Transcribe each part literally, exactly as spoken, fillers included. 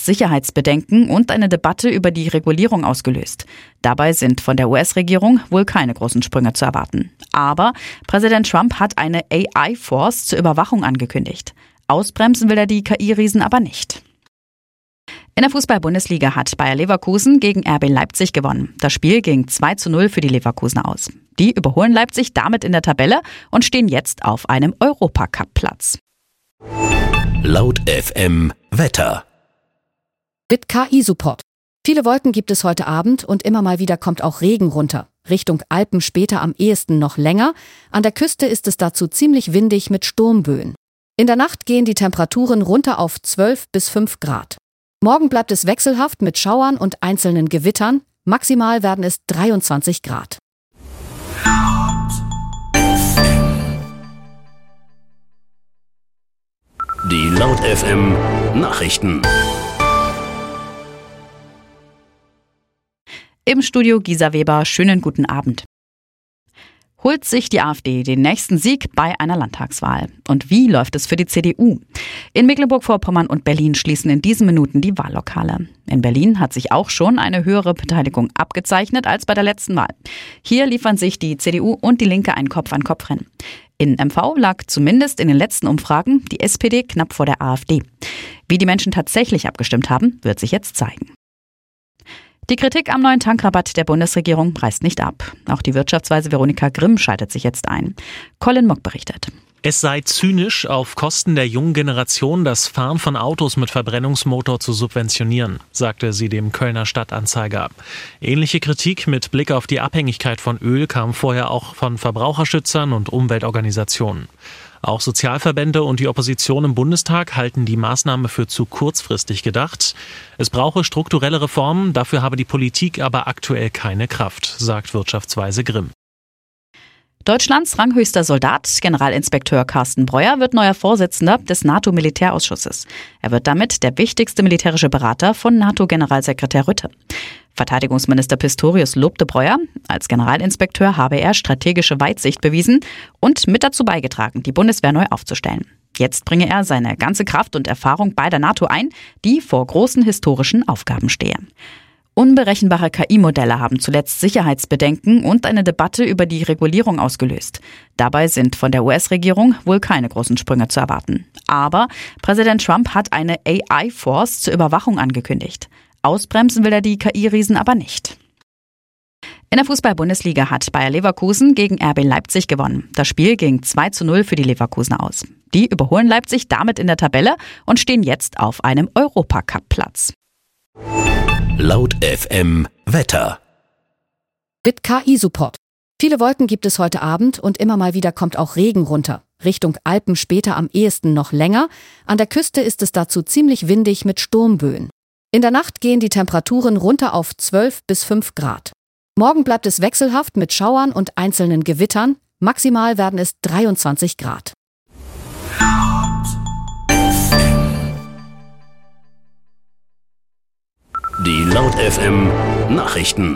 zuletzt Sicherheitsbedenken und eine Debatte über die Regulierung ausgelöst. Dabei sind von der U S-Regierung wohl keine großen Sprünge zu erwarten. Aber Präsident Trump hat eine A I-Force zur Überwachung angekündigt. Ausbremsen will er die K I-Riesen aber nicht. In der Fußball-Bundesliga hat Bayer Leverkusen gegen R B Leipzig gewonnen. Das Spiel ging zwei zu null für die Leverkusener aus. Die überholen Leipzig damit in der Tabelle und stehen jetzt auf einem Europacup-Platz. Laut F M Wetter. Mit K I-Support. Viele Wolken gibt es heute Abend und immer mal wieder kommt auch Regen runter. Richtung Alpen später am ehesten noch länger. An der Küste ist es dazu ziemlich windig mit Sturmböen. In der Nacht gehen die Temperaturen runter auf zwölf bis fünf Grad. Morgen bleibt es wechselhaft mit Schauern und einzelnen Gewittern. Maximal werden es dreiundzwanzig Grad. Die Laut F M Nachrichten. Im Studio Gisa Weber, schönen guten Abend. Holt sich die AfD den nächsten Sieg bei einer Landtagswahl? Und wie läuft es für die C D U? In Mecklenburg-Vorpommern und Berlin schließen in diesen Minuten die Wahllokale. In Berlin hat sich auch schon eine höhere Beteiligung abgezeichnet als bei der letzten Wahl. Hier liefern sich die C D U und die Linke ein Kopf-an-Kopf-Rennen. In M V lag zumindest in den letzten Umfragen die S P D knapp vor der AfD. Wie die Menschen tatsächlich abgestimmt haben, wird sich jetzt zeigen. Die Kritik am neuen Tankrabatt der Bundesregierung reißt nicht ab. Auch die Wirtschaftsweise Veronika Grimm schaltet sich jetzt ein. Colin Mock berichtet. Es sei zynisch, auf Kosten der jungen Generation das Fahren von Autos mit Verbrennungsmotor zu subventionieren, sagte sie dem Kölner Stadtanzeiger. Ähnliche Kritik mit Blick auf die Abhängigkeit von Öl kam vorher auch von Verbraucherschützern und Umweltorganisationen. Auch Sozialverbände und die Opposition im Bundestag halten die Maßnahme für zu kurzfristig gedacht. Es brauche strukturelle Reformen, dafür habe die Politik aber aktuell keine Kraft, sagt Wirtschaftsweise Grimm. Deutschlands ranghöchster Soldat, Generalinspekteur Carsten Breuer, wird neuer Vorsitzender des NATO-Militärausschusses. Er wird damit der wichtigste militärische Berater von NATO-Generalsekretär Rutte. Verteidigungsminister Pistorius lobte Breuer. Als Generalinspekteur habe er strategische Weitsicht bewiesen und mit dazu beigetragen, die Bundeswehr neu aufzustellen. Jetzt bringe er seine ganze Kraft und Erfahrung bei der NATO ein, die vor großen historischen Aufgaben stehe. Unberechenbare K I-Modelle haben zuletzt Sicherheitsbedenken und eine Debatte über die Regulierung ausgelöst. Dabei sind von der U S-Regierung wohl keine großen Sprünge zu erwarten. Aber Präsident Trump hat eine A I-Force zur Überwachung angekündigt. Ausbremsen will er die K I-Riesen aber nicht. In der Fußball-Bundesliga hat Bayer Leverkusen gegen R B Leipzig gewonnen. Das Spiel ging zwei zu null für die Leverkusener aus. Die überholen Leipzig damit in der Tabelle und stehen jetzt auf einem Europacup-Platz. Laut F M Wetter. Mit K I-Support. Viele Wolken gibt es heute Abend und immer mal wieder kommt auch Regen runter. Richtung Alpen später am ehesten noch länger. An der Küste ist es dazu ziemlich windig mit Sturmböen. In der Nacht gehen die Temperaturen runter auf zwölf bis fünf Grad. Morgen bleibt es wechselhaft mit Schauern und einzelnen Gewittern. Maximal werden es dreiundzwanzig Grad. Die Laut F M Nachrichten.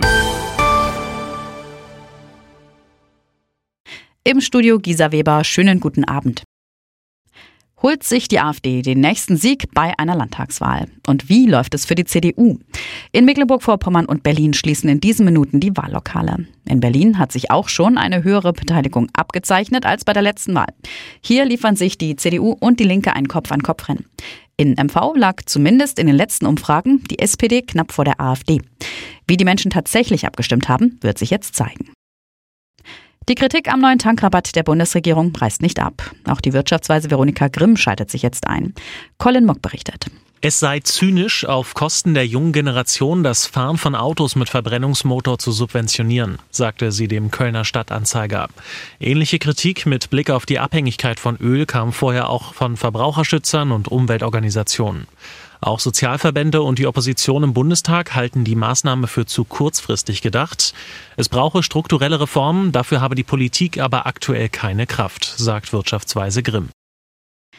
Im Studio Gisa Weber, schönen guten Abend. Holt sich die AfD den nächsten Sieg bei einer Landtagswahl? Und wie läuft es für die C D U? In Mecklenburg-Vorpommern und Berlin schließen in diesen Minuten die Wahllokale. In Berlin hat sich auch schon eine höhere Beteiligung abgezeichnet als bei der letzten Wahl. Hier liefern sich die C D U und die Linke ein Kopf-an-Kopf-Rennen. In M V lag zumindest in den letzten Umfragen die S P D knapp vor der AfD. Wie die Menschen tatsächlich abgestimmt haben, wird sich jetzt zeigen. Die Kritik am neuen Tankrabatt der Bundesregierung reißt nicht ab. Auch die Wirtschaftsweise Veronika Grimm schaltet sich jetzt ein. Colin Mock berichtet. Es sei zynisch, auf Kosten der jungen Generation das Fahren von Autos mit Verbrennungsmotor zu subventionieren, sagte sie dem Kölner Stadtanzeiger. Ähnliche Kritik mit Blick auf die Abhängigkeit von Öl kam vorher auch von Verbraucherschützern und Umweltorganisationen. Auch Sozialverbände und die Opposition im Bundestag halten die Maßnahme für zu kurzfristig gedacht. Es brauche strukturelle Reformen, dafür habe die Politik aber aktuell keine Kraft, sagt Wirtschaftsweise Grimm.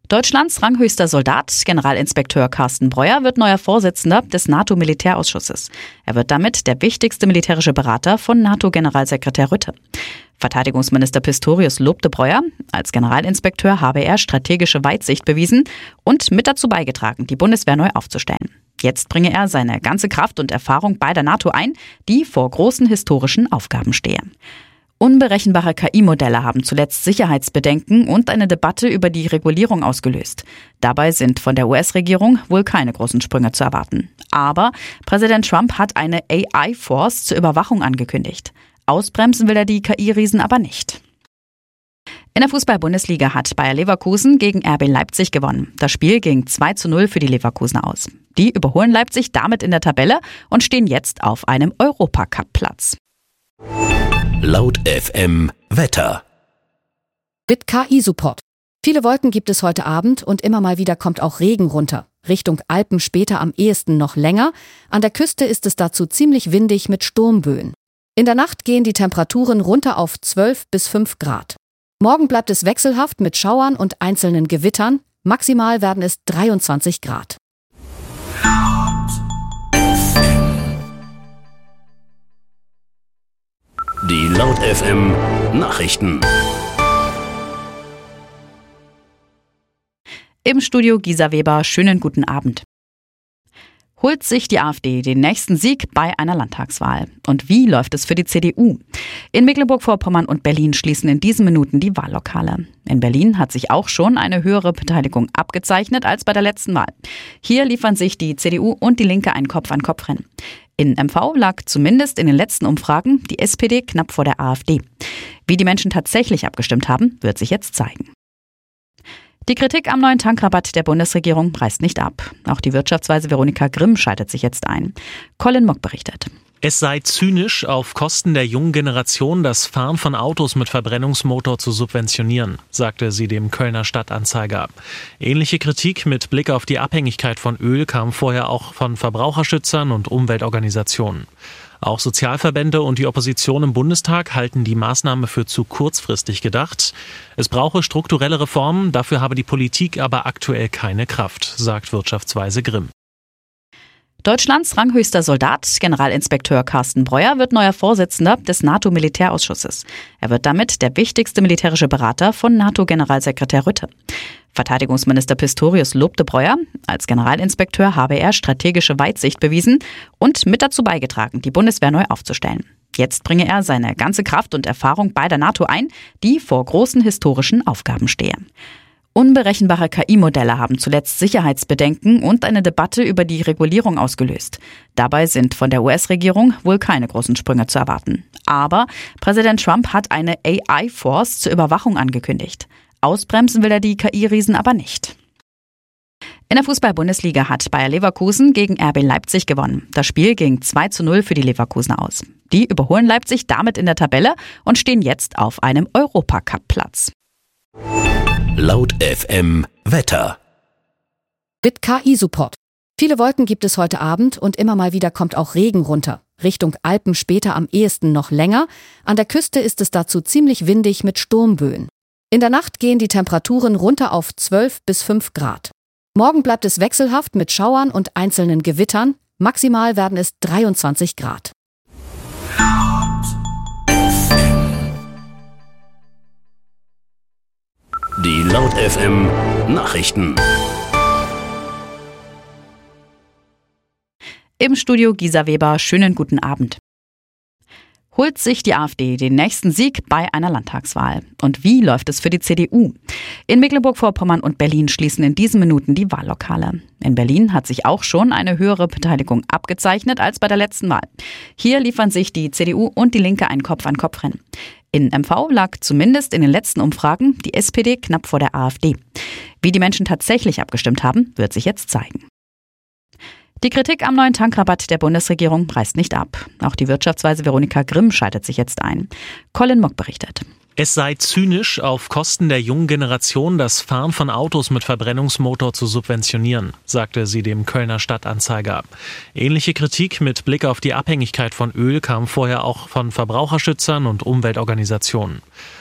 Deutschlands ranghöchster Soldat, Generalinspekteur Carsten Breuer, wird neuer Vorsitzender des NATO-Militärausschusses. Er wird damit der wichtigste militärische Berater von NATO-Generalsekretär Rutte. Verteidigungsminister Pistorius lobte Breuer. Als Generalinspekteur habe er strategische Weitsicht bewiesen und mit dazu beigetragen, die Bundeswehr neu aufzustellen. Jetzt bringe er seine ganze Kraft und Erfahrung bei der NATO ein, die vor großen historischen Aufgaben stehe. Unberechenbare K I-Modelle haben zuletzt Sicherheitsbedenken und eine Debatte über die Regulierung ausgelöst. Dabei sind von der U S-Regierung wohl keine großen Sprünge zu erwarten. Aber Präsident Trump hat eine A I-Force zur Überwachung angekündigt. Ausbremsen will er die K I-Riesen aber nicht. In der Fußball-Bundesliga hat Bayer Leverkusen gegen R B Leipzig gewonnen. Das Spiel ging zwei zu null für die Leverkusener aus. Die überholen Leipzig damit in der Tabelle und stehen jetzt auf einem Europacup-Platz. Laut F M Wetter. Mit K I-Support. Viele Wolken gibt es heute Abend und immer mal wieder kommt auch Regen runter. Richtung Alpen später am ehesten noch länger. An der Küste ist es dazu ziemlich windig mit Sturmböen. In der Nacht gehen die Temperaturen runter auf zwölf bis fünf Grad. Morgen bleibt es wechselhaft mit Schauern und einzelnen Gewittern. Maximal werden es dreiundzwanzig Grad. Die Laut F M Nachrichten. Im Studio Gisa Weber, schönen guten Abend. Holt sich die AfD den nächsten Sieg bei einer Landtagswahl? Und wie läuft es für die C D U? In Mecklenburg-Vorpommern und Berlin schließen in diesen Minuten die Wahllokale. In Berlin hat sich auch schon eine höhere Beteiligung abgezeichnet als bei der letzten Wahl. Hier liefern sich die C D U und die Linke ein Kopf-an-Kopf-Rennen. In M V lag zumindest in den letzten Umfragen die S P D knapp vor der AfD. Wie die Menschen tatsächlich abgestimmt haben, wird sich jetzt zeigen. Die Kritik am neuen Tankrabatt der Bundesregierung reißt nicht ab. Auch die Wirtschaftsweise Veronika Grimm schaltet sich jetzt ein. Colin Mock berichtet. Es sei zynisch, auf Kosten der jungen Generation das Fahren von Autos mit Verbrennungsmotor zu subventionieren, sagte sie dem Kölner Stadtanzeiger. Ähnliche Kritik mit Blick auf die Abhängigkeit von Öl kam vorher auch von Verbraucherschützern und Umweltorganisationen. Auch Sozialverbände und die Opposition im Bundestag halten die Maßnahme für zu kurzfristig gedacht. Es brauche strukturelle Reformen, dafür habe die Politik aber aktuell keine Kraft, sagt Wirtschaftsweise Grimm. Deutschlands ranghöchster Soldat, Generalinspekteur Carsten Breuer, wird neuer Vorsitzender des NATO-Militärausschusses. Er wird damit der wichtigste militärische Berater von NATO-Generalsekretär Rutte. Verteidigungsminister Pistorius lobte Breuer. Als Generalinspekteur habe er strategische Weitsicht bewiesen und mit dazu beigetragen, die Bundeswehr neu aufzustellen. Jetzt bringe er seine ganze Kraft und Erfahrung bei der NATO ein, die vor großen historischen Aufgaben stehe. Unberechenbare K I-Modelle haben zuletzt Sicherheitsbedenken und eine Debatte über die Regulierung ausgelöst. Dabei sind von der U S-Regierung wohl keine großen Sprünge zu erwarten. Aber Präsident Trump hat eine A I-Force zur Überwachung angekündigt. Ausbremsen will er die K I-Riesen aber nicht. In der Fußball-Bundesliga hat Bayer Leverkusen gegen R B Leipzig gewonnen. Das Spiel ging zwei zu null für die Leverkusener aus. Die überholen Leipzig damit in der Tabelle und stehen jetzt auf einem Europacup-Platz. Laut F M Wetter. Mit K I-Support. Viele Wolken gibt es heute Abend und immer mal wieder kommt auch Regen runter. Richtung Alpen später am ehesten noch länger. An der Küste ist es dazu ziemlich windig mit Sturmböen. In der Nacht gehen die Temperaturen runter auf zwölf bis fünf Grad. Morgen bleibt es wechselhaft mit Schauern und einzelnen Gewittern. Maximal werden es dreiundzwanzig Grad. Die Laut F M Nachrichten. Im Studio Gisa Weber, schönen guten Abend. Holt sich die AfD den nächsten Sieg bei einer Landtagswahl? Und wie läuft es für die C D U? In Mecklenburg-Vorpommern und Berlin schließen in diesen Minuten die Wahllokale. In Berlin hat sich auch schon eine höhere Beteiligung abgezeichnet als bei der letzten Wahl. Hier liefern sich die C D U und die Linke ein Kopf-an-Kopf-Rennen. In M V lag zumindest in den letzten Umfragen die S P D knapp vor der AfD. Wie die Menschen tatsächlich abgestimmt haben, wird sich jetzt zeigen. Die Kritik am neuen Tankrabatt der Bundesregierung reißt nicht ab. Auch die Wirtschaftsweise Veronika Grimm schaltet sich jetzt ein. Colin Mock berichtet. Es sei zynisch, auf Kosten der jungen Generation das Fahren von Autos mit Verbrennungsmotor zu subventionieren, sagte sie dem Kölner Stadtanzeiger. Ähnliche Kritik mit Blick auf die Abhängigkeit von Öl kam vorher auch von Verbraucherschützern und Umweltorganisationen.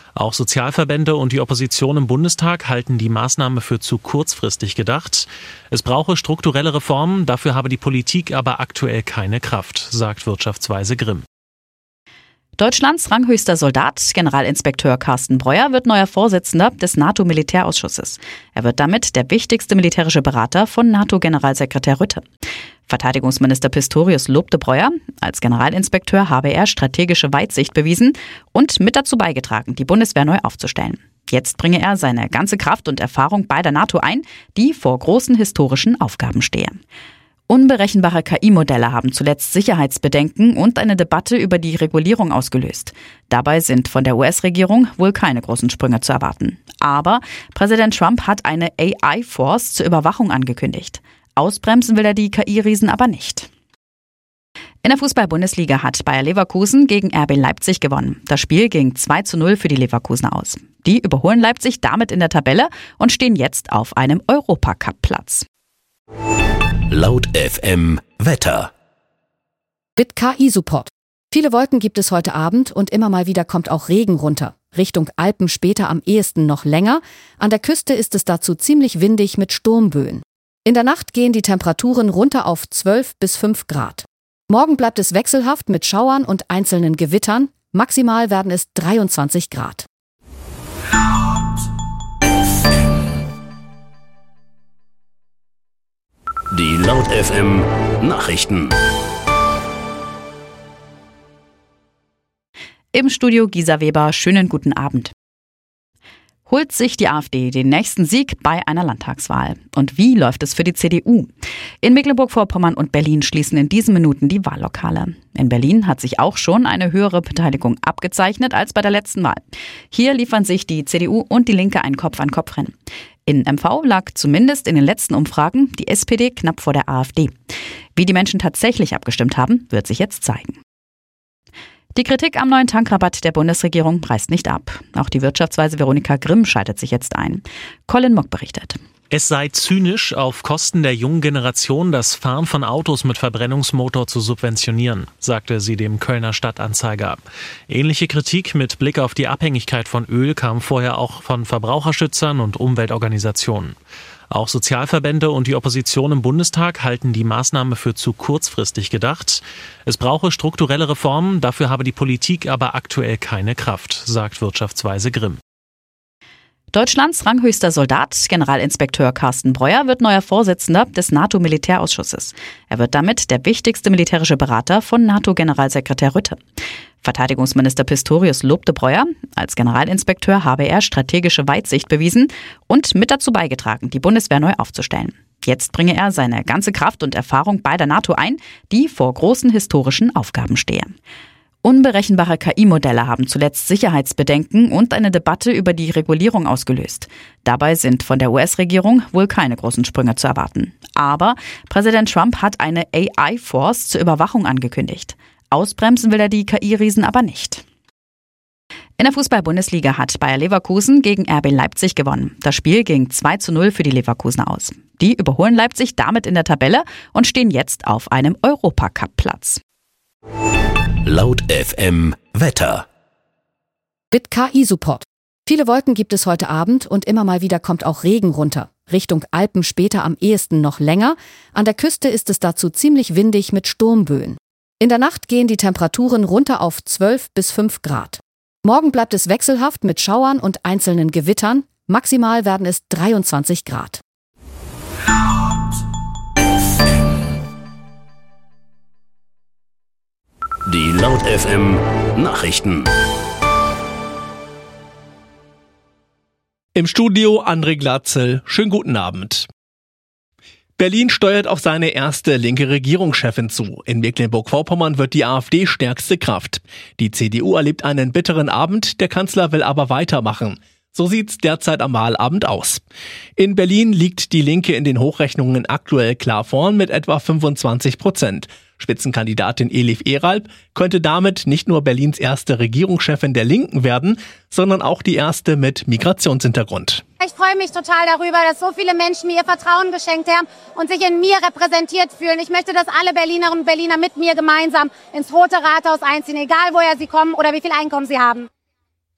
Auch Sozialverbände und die Opposition im Bundestag halten die Maßnahme für zu kurzfristig gedacht. Es brauche strukturelle Reformen, dafür habe die Politik aber aktuell keine Kraft, sagt Wirtschaftsweise Grimm. Deutschlands ranghöchster Soldat, Generalinspekteur Carsten Breuer, wird neuer Vorsitzender des NATO-Militärausschusses. Er wird damit der wichtigste militärische Berater von NATO-Generalsekretär Rutte. Verteidigungsminister Pistorius lobte Breuer. Als Generalinspekteur habe er strategische Weitsicht bewiesen und mit dazu beigetragen, die Bundeswehr neu aufzustellen. Jetzt bringe er seine ganze Kraft und Erfahrung bei der NATO ein, die vor großen historischen Aufgaben stehe. Unberechenbare K I-Modelle haben zuletzt Sicherheitsbedenken und eine Debatte über die Regulierung ausgelöst. Dabei sind von der U S-Regierung wohl keine großen Sprünge zu erwarten. Aber Präsident Trump hat eine A I-Force zur Überwachung angekündigt. Ausbremsen will er die K I-Riesen aber nicht. In der Fußball-Bundesliga hat Bayer Leverkusen gegen R B Leipzig gewonnen. Das Spiel ging zwei zu null für die Leverkusener aus. Die überholen Leipzig damit in der Tabelle und stehen jetzt auf einem Europacup-Platz. Laut F M Wetter. Mit K I-Support. Viele Wolken gibt es heute Abend und immer mal wieder kommt auch Regen runter. Richtung Alpen später am ehesten noch länger. An der Küste ist es dazu ziemlich windig mit Sturmböen. In der Nacht gehen die Temperaturen runter auf zwölf bis fünf Grad. Morgen bleibt es wechselhaft mit Schauern und einzelnen Gewittern. Maximal werden es dreiundzwanzig Grad. Die Laut F M Nachrichten. Im Studio Gisa Weber, schönen guten Abend. Holt sich die AfD den nächsten Sieg bei einer Landtagswahl? Und wie läuft es für die C D U? In Mecklenburg-Vorpommern und Berlin schließen in diesen Minuten die Wahllokale. In Berlin hat sich auch schon eine höhere Beteiligung abgezeichnet als bei der letzten Wahl. Hier liefern sich die C D U und die Linke ein Kopf-an-Kopf-Rennen. In M V lag zumindest in den letzten Umfragen die S P D knapp vor der AfD. Wie die Menschen tatsächlich abgestimmt haben, wird sich jetzt zeigen. Die Kritik am neuen Tankrabatt der Bundesregierung reißt nicht ab. Auch die Wirtschaftsweise Veronika Grimm schaltet sich jetzt ein. Colin Mock berichtet. Es sei zynisch, auf Kosten der jungen Generation das Fahren von Autos mit Verbrennungsmotor zu subventionieren, sagte sie dem Kölner Stadtanzeiger. Ähnliche Kritik mit Blick auf die Abhängigkeit von Öl kam vorher auch von Verbraucherschützern und Umweltorganisationen. Auch Sozialverbände und die Opposition im Bundestag halten die Maßnahme für zu kurzfristig gedacht. Es brauche strukturelle Reformen, dafür habe die Politik aber aktuell keine Kraft, sagt Wirtschaftsweise Grimm. Deutschlands ranghöchster Soldat, Generalinspekteur Carsten Breuer, wird neuer Vorsitzender des NATO-Militärausschusses. Er wird damit der wichtigste militärische Berater von NATO-Generalsekretär Rutte. Verteidigungsminister Pistorius lobte Breuer. Als Generalinspekteur habe er strategische Weitsicht bewiesen und mit dazu beigetragen, die Bundeswehr neu aufzustellen. Jetzt bringe er seine ganze Kraft und Erfahrung bei der NATO ein, die vor großen historischen Aufgaben stehe. Unberechenbare K I-Modelle haben zuletzt Sicherheitsbedenken und eine Debatte über die Regulierung ausgelöst. Dabei sind von der U S-Regierung wohl keine großen Sprünge zu erwarten. Aber Präsident Trump hat eine A I-Force zur Überwachung angekündigt. Ausbremsen will er die K I-Riesen aber nicht. In der Fußball-Bundesliga hat Bayer Leverkusen gegen R B Leipzig gewonnen. Das Spiel ging zwei zu null für die Leverkusener aus. Die überholen Leipzig damit in der Tabelle und stehen jetzt auf einem Europacup-Platz. Laut F M Wetter. Mit K I-Support. Viele Wolken gibt es heute Abend und immer mal wieder kommt auch Regen runter. Richtung Alpen später am ehesten noch länger. An der Küste ist es dazu ziemlich windig mit Sturmböen. In der Nacht gehen die Temperaturen runter auf zwölf bis fünf Grad. Morgen bleibt es wechselhaft mit Schauern und einzelnen Gewittern. Maximal werden es dreiundzwanzig Grad. Die Laut F M Nachrichten. Im Studio André Glatzel. Schönen guten Abend. Berlin steuert auf seine erste linke Regierungschefin zu. In Mecklenburg-Vorpommern wird die AfD stärkste Kraft. Die C D U erlebt einen bitteren Abend, der Kanzler will aber weitermachen. So sieht's derzeit am Wahlabend aus. In Berlin liegt die Linke in den Hochrechnungen aktuell klar vorn mit etwa fünfundzwanzig Prozent. Spitzenkandidatin Elif Eralp könnte damit nicht nur Berlins erste Regierungschefin der Linken werden, sondern auch die erste mit Migrationshintergrund. Ich freue mich total darüber, dass so viele Menschen mir ihr Vertrauen geschenkt haben und sich in mir repräsentiert fühlen. Ich möchte, dass alle Berlinerinnen und Berliner mit mir gemeinsam ins Rote Rathaus einziehen, egal woher sie kommen oder wie viel Einkommen sie haben.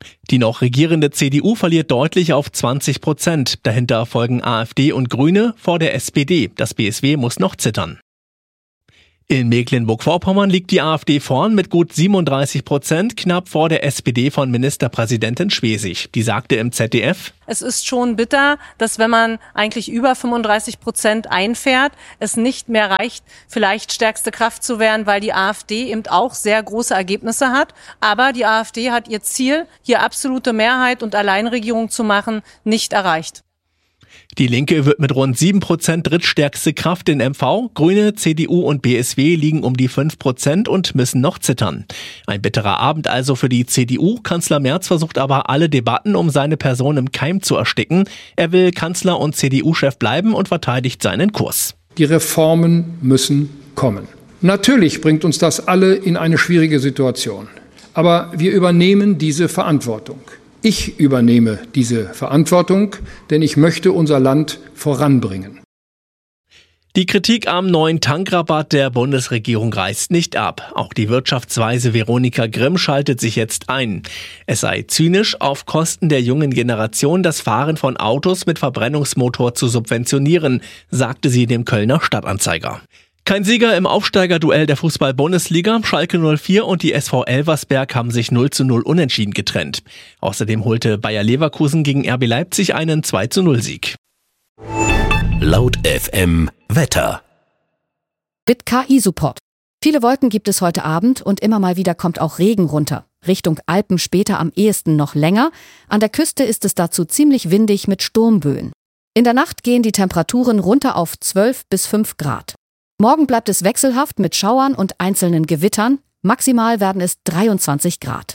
Die noch regierende C D U verliert deutlich auf zwanzig Prozent. Dahinter folgen AfD und Grüne vor der S P D. Das B S W muss noch zittern. In Mecklenburg-Vorpommern liegt die AfD vorn mit gut siebenunddreißig Prozent, knapp vor der S P D von Ministerpräsidentin Schwesig. Die sagte im Z D F: Es ist schon bitter, dass wenn man eigentlich über fünfunddreißig Prozent einfährt, es nicht mehr reicht, vielleicht stärkste Kraft zu werden, weil die AfD eben auch sehr große Ergebnisse hat. Aber die AfD hat ihr Ziel, hier absolute Mehrheit und Alleinregierung zu machen, nicht erreicht. Die Linke wird mit rund sieben Prozent drittstärkste Kraft in M V. Grüne, C D U und B S W liegen um die fünf Prozent und müssen noch zittern. Ein bitterer Abend also für die C D U. Kanzler Merz versucht aber alle Debatten um seine Person im Keim zu ersticken. Er will Kanzler und C D U-Chef bleiben und verteidigt seinen Kurs. Die Reformen müssen kommen. Natürlich bringt uns das alle in eine schwierige Situation. Aber wir übernehmen diese Verantwortung. Ich übernehme diese Verantwortung, denn ich möchte unser Land voranbringen. Die Kritik am neuen Tankrabatt der Bundesregierung reißt nicht ab. Auch die Wirtschaftsweise Veronika Grimm schaltet sich jetzt ein. Es sei zynisch, auf Kosten der jungen Generation das Fahren von Autos mit Verbrennungsmotor zu subventionieren, sagte sie dem Kölner Stadtanzeiger. Kein Sieger im Aufsteigerduell der Fußball-Bundesliga. Schalke null vier und die S V Elversberg haben sich null zu null unentschieden getrennt. Außerdem holte Bayer Leverkusen gegen R B Leipzig einen zwei zu null Sieg. Laut F M Wetter. Mit K I-Support. Viele Wolken gibt es heute Abend und immer mal wieder kommt auch Regen runter. Richtung Alpen später am ehesten noch länger. An der Küste ist es dazu ziemlich windig mit Sturmböen. In der Nacht gehen die Temperaturen runter auf zwölf bis fünf Grad. Morgen bleibt es wechselhaft mit Schauern und einzelnen Gewittern. Maximal werden es dreiundzwanzig Grad.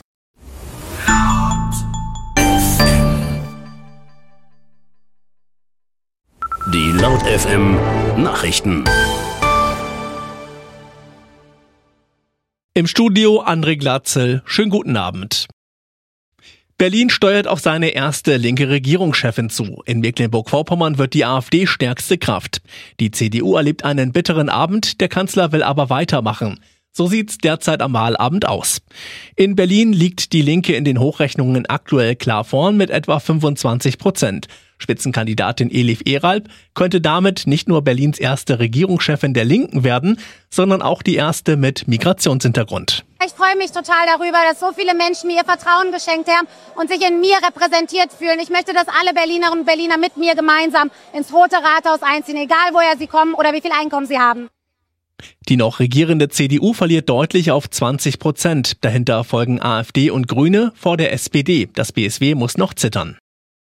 Die Laut F M Nachrichten. Im Studio André Glatzel. Schönen guten Abend. Berlin steuert auf seine erste linke Regierungschefin zu. In Mecklenburg-Vorpommern wird die AfD stärkste Kraft. Die C D U erlebt einen bitteren Abend, der Kanzler will aber weitermachen. So sieht's derzeit am Wahlabend aus. In Berlin liegt die Linke in den Hochrechnungen aktuell klar vorn mit etwa fünfundzwanzig Prozent. Spitzenkandidatin Elif Eralp könnte damit nicht nur Berlins erste Regierungschefin der Linken werden, sondern auch die erste mit Migrationshintergrund. Ich freue mich total darüber, dass so viele Menschen mir ihr Vertrauen geschenkt haben und sich in mir repräsentiert fühlen. Ich möchte, dass alle Berlinerinnen und Berliner mit mir gemeinsam ins Rote Rathaus einziehen, egal woher sie kommen oder wie viel Einkommen sie haben. Die noch regierende C D U verliert deutlich auf zwanzig Prozent. Dahinter folgen AfD und Grüne vor der S P D. Das B S W muss noch zittern.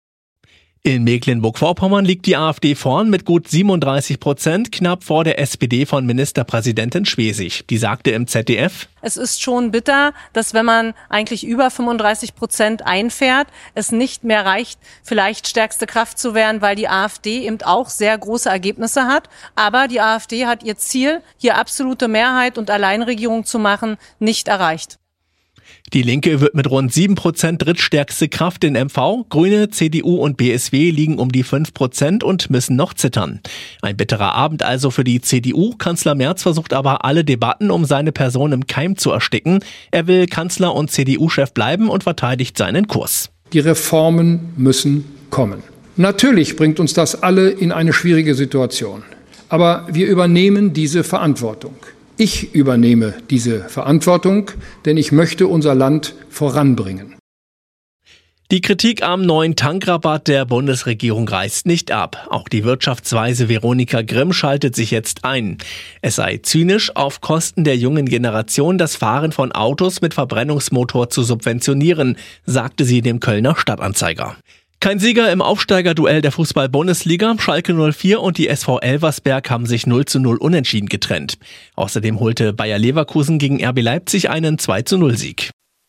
In Mecklenburg-Vorpommern liegt die AfD vorn mit gut siebenunddreißig Prozent, knapp vor der S P D von Ministerpräsidentin Schwesig. Die sagte im Z D F: Es ist schon bitter, dass wenn man eigentlich über fünfunddreißig Prozent einfährt, es nicht mehr reicht, vielleicht stärkste Kraft zu werden, weil die AfD eben auch sehr große Ergebnisse hat. Aber die AfD hat ihr Ziel, hier absolute Mehrheit und Alleinregierung zu machen, nicht erreicht. Die Linke wird mit rund sieben Prozent drittstärkste Kraft in M V. Grüne, C D U und B S W liegen um die fünf Prozent und müssen noch zittern. Ein bitterer Abend also für die C D U. Kanzler Merz versucht aber alle Debatten um seine Person im Keim zu ersticken. Er will Kanzler und C D U-Chef bleiben und verteidigt seinen Kurs. Die Reformen müssen kommen. Natürlich bringt uns das alle in eine schwierige Situation. Aber wir übernehmen diese Verantwortung. Ich übernehme diese Verantwortung, denn ich möchte unser Land voranbringen. Die Kritik am neuen Tankrabatt der Bundesregierung reißt nicht ab. Auch die Wirtschaftsweise Veronika Grimm schaltet sich jetzt ein. Es sei zynisch, auf Kosten der jungen Generation das Fahren von Autos mit Verbrennungsmotor zu subventionieren, sagte sie dem Kölner Stadtanzeiger. Kein Sieger im Aufsteigerduell der Fußball-Bundesliga. Schalke null vier und die S V Elversberg haben sich null zu null unentschieden getrennt. Außerdem holte Bayer Leverkusen gegen R B Leipzig einen zwei zu null Sieg.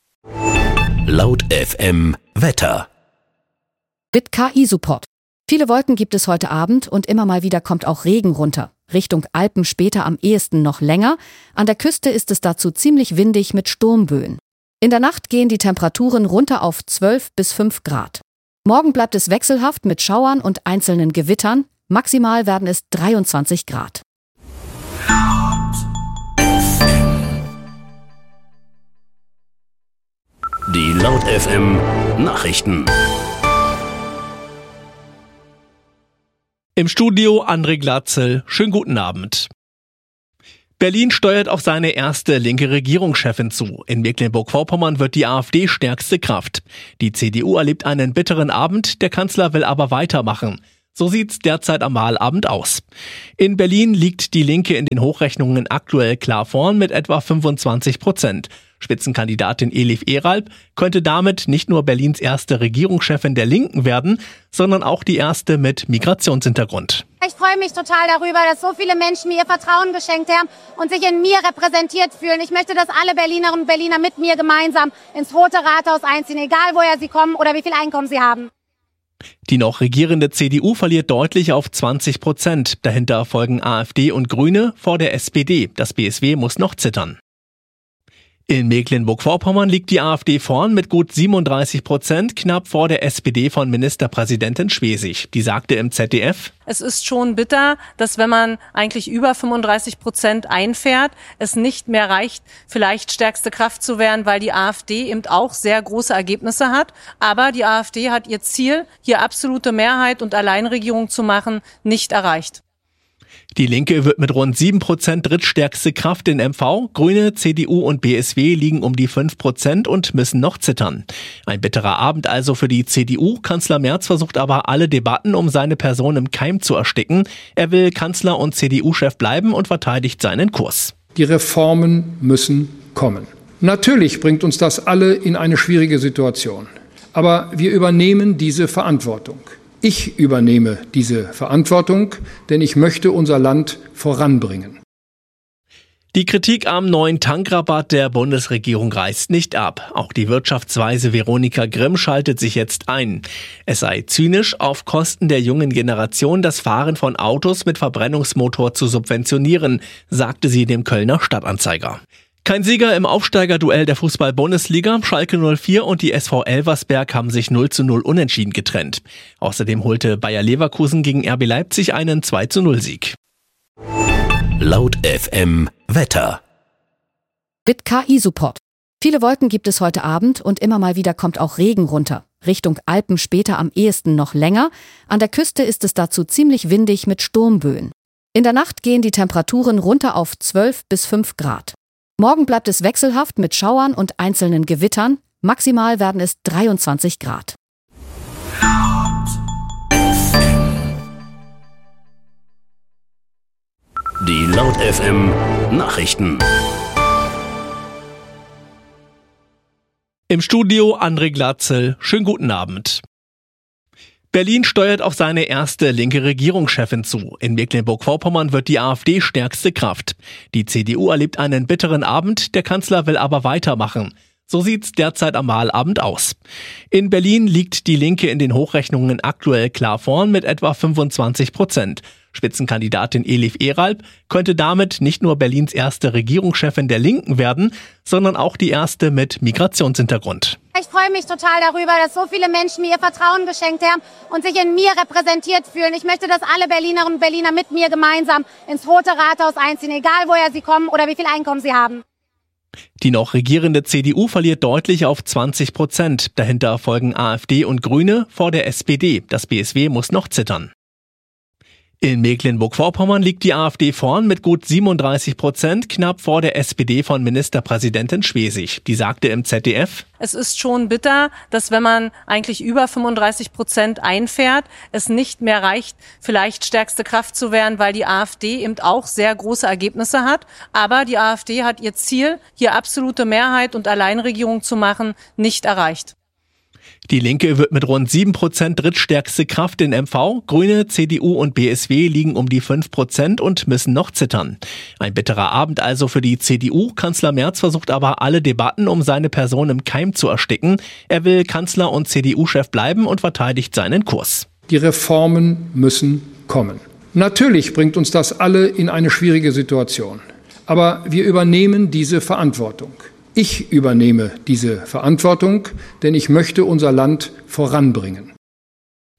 Laut F M Wetter. Mit K I-Support. Viele Wolken gibt es heute Abend und immer mal wieder kommt auch Regen runter. Richtung Alpen später am ehesten noch länger. An der Küste ist es dazu ziemlich windig mit Sturmböen. In der Nacht gehen die Temperaturen runter auf zwölf bis fünf Grad. Morgen bleibt es wechselhaft mit Schauern und einzelnen Gewittern. Maximal werden es dreiundzwanzig Grad. Die Laut F M Nachrichten. Im Studio André Glatzel. Schönen guten Abend. Berlin steuert auf seine erste linke Regierungschefin zu. In Mecklenburg-Vorpommern wird die AfD stärkste Kraft. Die C D U erlebt einen bitteren Abend, der Kanzler will aber weitermachen. So sieht's derzeit am Wahlabend aus. In Berlin liegt die Linke in den Hochrechnungen aktuell klar vorn mit etwa fünfundzwanzig Prozent. Spitzenkandidatin Elif Eralp könnte damit nicht nur Berlins erste Regierungschefin der Linken werden, sondern auch die erste mit Migrationshintergrund. Ich freue mich total darüber, dass so viele Menschen mir ihr Vertrauen geschenkt haben und sich in mir repräsentiert fühlen. Ich möchte, dass alle Berlinerinnen und Berliner mit mir gemeinsam ins Rote Rathaus einziehen, egal woher sie kommen oder wie viel Einkommen sie haben. Die noch regierende C D U verliert deutlich auf zwanzig Prozent. Dahinter folgen AfD und Grüne vor der S P D. Das B S W muss noch zittern. In Mecklenburg-Vorpommern liegt die AfD vorn mit gut siebenunddreißig Prozent, knapp vor der S P D von Ministerpräsidentin Schwesig. Die sagte im Z D F: Es ist schon bitter, dass wenn man eigentlich über fünfunddreißig Prozent einfährt, es nicht mehr reicht, vielleicht stärkste Kraft zu werden, weil die AfD eben auch sehr große Ergebnisse hat. Aber die AfD hat ihr Ziel, hier absolute Mehrheit und Alleinregierung zu machen, nicht erreicht. Die Linke wird mit rund sieben Prozent drittstärkste Kraft in M V. Grüne, C D U und B S W liegen um die fünf Prozent und müssen noch zittern. Ein bitterer Abend also für die C D U. Kanzler Merz versucht aber alle Debatten um seine Person im Keim zu ersticken. Er will Kanzler und C D U-Chef bleiben und verteidigt seinen Kurs. Die Reformen müssen kommen. Natürlich bringt uns das alle in eine schwierige Situation. Aber wir übernehmen diese Verantwortung. Ich übernehme diese Verantwortung, denn ich möchte unser Land voranbringen. Die Kritik am neuen Tankrabatt der Bundesregierung reißt nicht ab. Auch die Wirtschaftsweise Veronika Grimm schaltet sich jetzt ein. Es sei zynisch, auf Kosten der jungen Generation das Fahren von Autos mit Verbrennungsmotor zu subventionieren, sagte sie dem Kölner Stadtanzeiger. Kein Sieger im Aufsteigerduell der Fußball-Bundesliga. Schalke null vier und die S V Elversberg haben sich null zu null unentschieden getrennt. Außerdem holte Bayer Leverkusen gegen R B Leipzig einen zwei zu null Sieg. Laut F M Wetter. Mit K I-Support. Viele Wolken gibt es heute Abend und immer mal wieder kommt auch Regen runter. Richtung Alpen später am ehesten noch länger. An der Küste ist es dazu ziemlich windig mit Sturmböen. In der Nacht gehen die Temperaturen runter auf zwölf bis fünf Grad. Morgen bleibt es wechselhaft mit Schauern und einzelnen Gewittern. Maximal werden es dreiundzwanzig Grad. Die Laut F M Nachrichten. Im Studio André Glatzel. Schönen guten Abend. Berlin steuert auf seine erste linke Regierungschefin zu. In Mecklenburg-Vorpommern wird die AfD stärkste Kraft. Die C D U erlebt einen bitteren Abend, der Kanzler will aber weitermachen. So sieht's derzeit am Wahlabend aus. In Berlin liegt die Linke in den Hochrechnungen aktuell klar vorn mit etwa fünfundzwanzig Prozent. Spitzenkandidatin Elif Eralp könnte damit nicht nur Berlins erste Regierungschefin der Linken werden, sondern auch die erste mit Migrationshintergrund. Ich freue mich total darüber, dass so viele Menschen mir ihr Vertrauen geschenkt haben und sich in mir repräsentiert fühlen. Ich möchte, dass alle Berlinerinnen und Berliner mit mir gemeinsam ins Rote Rathaus einziehen, egal woher sie kommen oder wie viel Einkommen sie haben. Die noch regierende C D U verliert deutlich auf zwanzig Prozent. Dahinter folgen AfD und Grüne vor der S P D. Das B S W muss noch zittern. In Mecklenburg-Vorpommern liegt die AfD vorn mit gut siebenunddreißig Prozent, knapp vor der S P D von Ministerpräsidentin Schwesig. Die sagte im Z D F: Es ist schon bitter, dass wenn man eigentlich über fünfunddreißig Prozent einfährt, es nicht mehr reicht, vielleicht stärkste Kraft zu werden, weil die AfD eben auch sehr große Ergebnisse hat. Aber die AfD hat ihr Ziel, hier absolute Mehrheit und Alleinregierung zu machen, nicht erreicht. Die Linke wird mit rund sieben Prozent drittstärkste Kraft in M V. Grüne, C D U und B S W liegen um die fünf Prozent und müssen noch zittern. Ein bitterer Abend also für die C D U. Kanzler Merz versucht aber alle Debatten um seine Person im Keim zu ersticken. Er will Kanzler und C D U-Chef bleiben und verteidigt seinen Kurs. Die Reformen müssen kommen. Natürlich bringt uns das alle in eine schwierige Situation. Aber wir übernehmen diese Verantwortung. Ich übernehme diese Verantwortung, denn ich möchte unser Land voranbringen.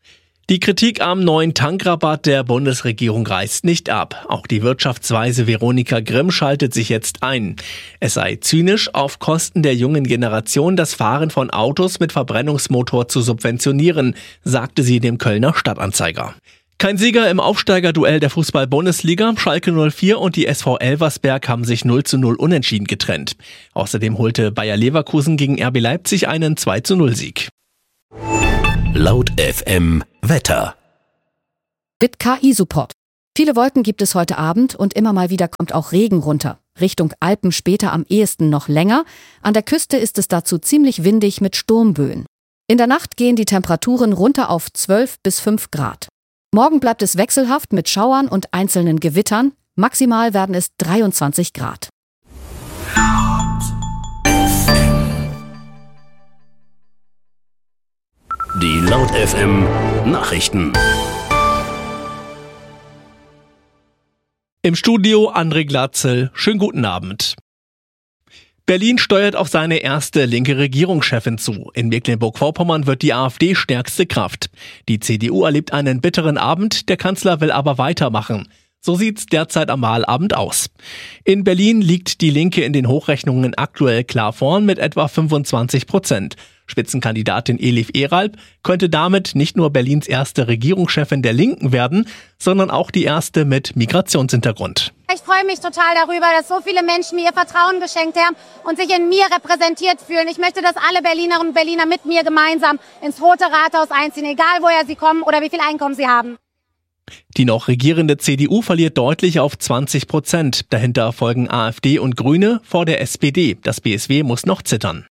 Die Kritik am neuen Tankrabatt der Bundesregierung reißt nicht ab. Auch die Wirtschaftsweise Veronika Grimm schaltet sich jetzt ein. Es sei zynisch, auf Kosten der jungen Generation das Fahren von Autos mit Verbrennungsmotor zu subventionieren, sagte sie dem Kölner Stadtanzeiger. Kein Sieger im Aufsteigerduell der Fußball-Bundesliga. Schalke null vier und die S V Elversberg haben sich null zu null unentschieden getrennt. Außerdem holte Bayer Leverkusen gegen R B Leipzig einen zwei zu null Sieg. Laut F M Wetter. Mit K I-Support. Viele Wolken gibt es heute Abend und immer mal wieder kommt auch Regen runter. Richtung Alpen später am ehesten noch länger. An der Küste ist es dazu ziemlich windig mit Sturmböen. In der Nacht gehen die Temperaturen runter auf zwölf bis fünf Grad. Morgen bleibt es wechselhaft mit Schauern und einzelnen Gewittern. Maximal werden es dreiundzwanzig Grad. Die Laut F M Nachrichten. Im Studio André Glatzel. Schönen guten Abend. Berlin steuert auf seine erste linke Regierungschefin zu. In Mecklenburg-Vorpommern wird die AfD stärkste Kraft. Die C D U erlebt einen bitteren Abend, der Kanzler will aber weitermachen. So sieht's derzeit am Wahlabend aus. In Berlin liegt die Linke in den Hochrechnungen aktuell klar vorn mit etwa fünfundzwanzig Prozent. Spitzenkandidatin Elif Eralp könnte damit nicht nur Berlins erste Regierungschefin der Linken werden, sondern auch die erste mit Migrationshintergrund. Ich freue mich total darüber, dass so viele Menschen mir ihr Vertrauen geschenkt haben und sich in mir repräsentiert fühlen. Ich möchte, dass alle Berlinerinnen und Berliner mit mir gemeinsam ins Rote Rathaus einziehen, egal woher sie kommen oder wie viel Einkommen sie haben. Die noch regierende C D U verliert deutlich auf zwanzig Prozent. Dahinter folgen AfD und Grüne vor der S P D. Das B S W muss noch zittern.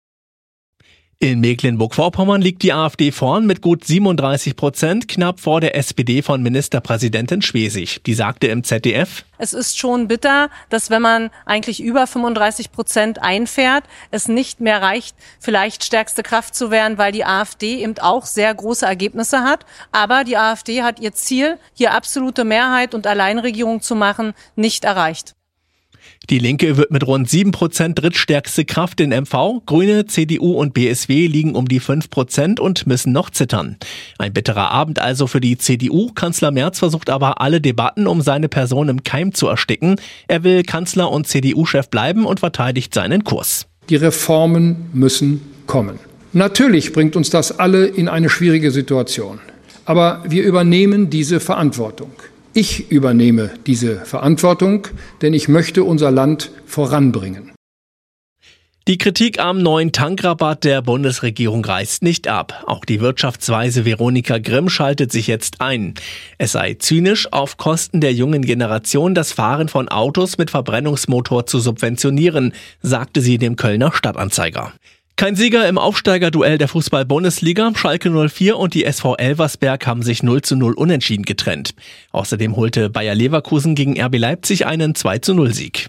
In Mecklenburg-Vorpommern liegt die AfD vorn mit gut siebenunddreißig Prozent, knapp vor der S P D von Ministerpräsidentin Schwesig. Die sagte im Z D F: Es ist schon bitter, dass wenn man eigentlich über fünfunddreißig Prozent einfährt, es nicht mehr reicht, vielleicht stärkste Kraft zu werden, weil die AfD eben auch sehr große Ergebnisse hat. Aber die AfD hat ihr Ziel, hier absolute Mehrheit und Alleinregierung zu machen, nicht erreicht. Die Linke wird mit rund sieben Prozent drittstärkste Kraft in M V. Grüne, C D U und B S W liegen um die fünf Prozent und müssen noch zittern. Ein bitterer Abend also für die C D U. Kanzler Merz versucht aber alle Debatten um seine Person im Keim zu ersticken. Er will Kanzler und C D U-Chef bleiben und verteidigt seinen Kurs. Die Reformen müssen kommen. Natürlich bringt uns das alle in eine schwierige Situation. Aber wir übernehmen diese Verantwortung. Ich übernehme diese Verantwortung, denn ich möchte unser Land voranbringen. Die Kritik am neuen Tankrabatt der Bundesregierung reißt nicht ab. Auch die Wirtschaftsweise Veronika Grimm schaltet sich jetzt ein. Es sei zynisch, auf Kosten der jungen Generation das Fahren von Autos mit Verbrennungsmotor zu subventionieren, sagte sie dem Kölner Stadtanzeiger. Kein Sieger im Aufsteigerduell der Fußball-Bundesliga. Schalke null vier und die S V Elversberg haben sich null zu null unentschieden getrennt. Außerdem holte Bayer Leverkusen gegen R B Leipzig einen zwei zu null Sieg.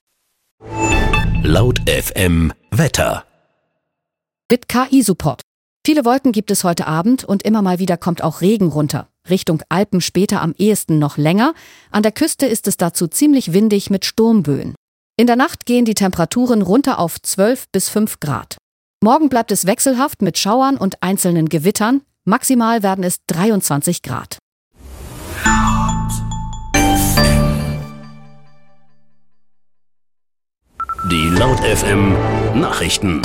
Laut F M Wetter. Mit K I-Support. Viele Wolken gibt es heute Abend und immer mal wieder kommt auch Regen runter. Richtung Alpen später am ehesten noch länger. An der Küste ist es dazu ziemlich windig mit Sturmböen. In der Nacht gehen die Temperaturen runter auf zwölf bis fünf Grad. Morgen bleibt es wechselhaft mit Schauern und einzelnen Gewittern. Maximal werden es dreiundzwanzig Grad. Die Laut F M Nachrichten.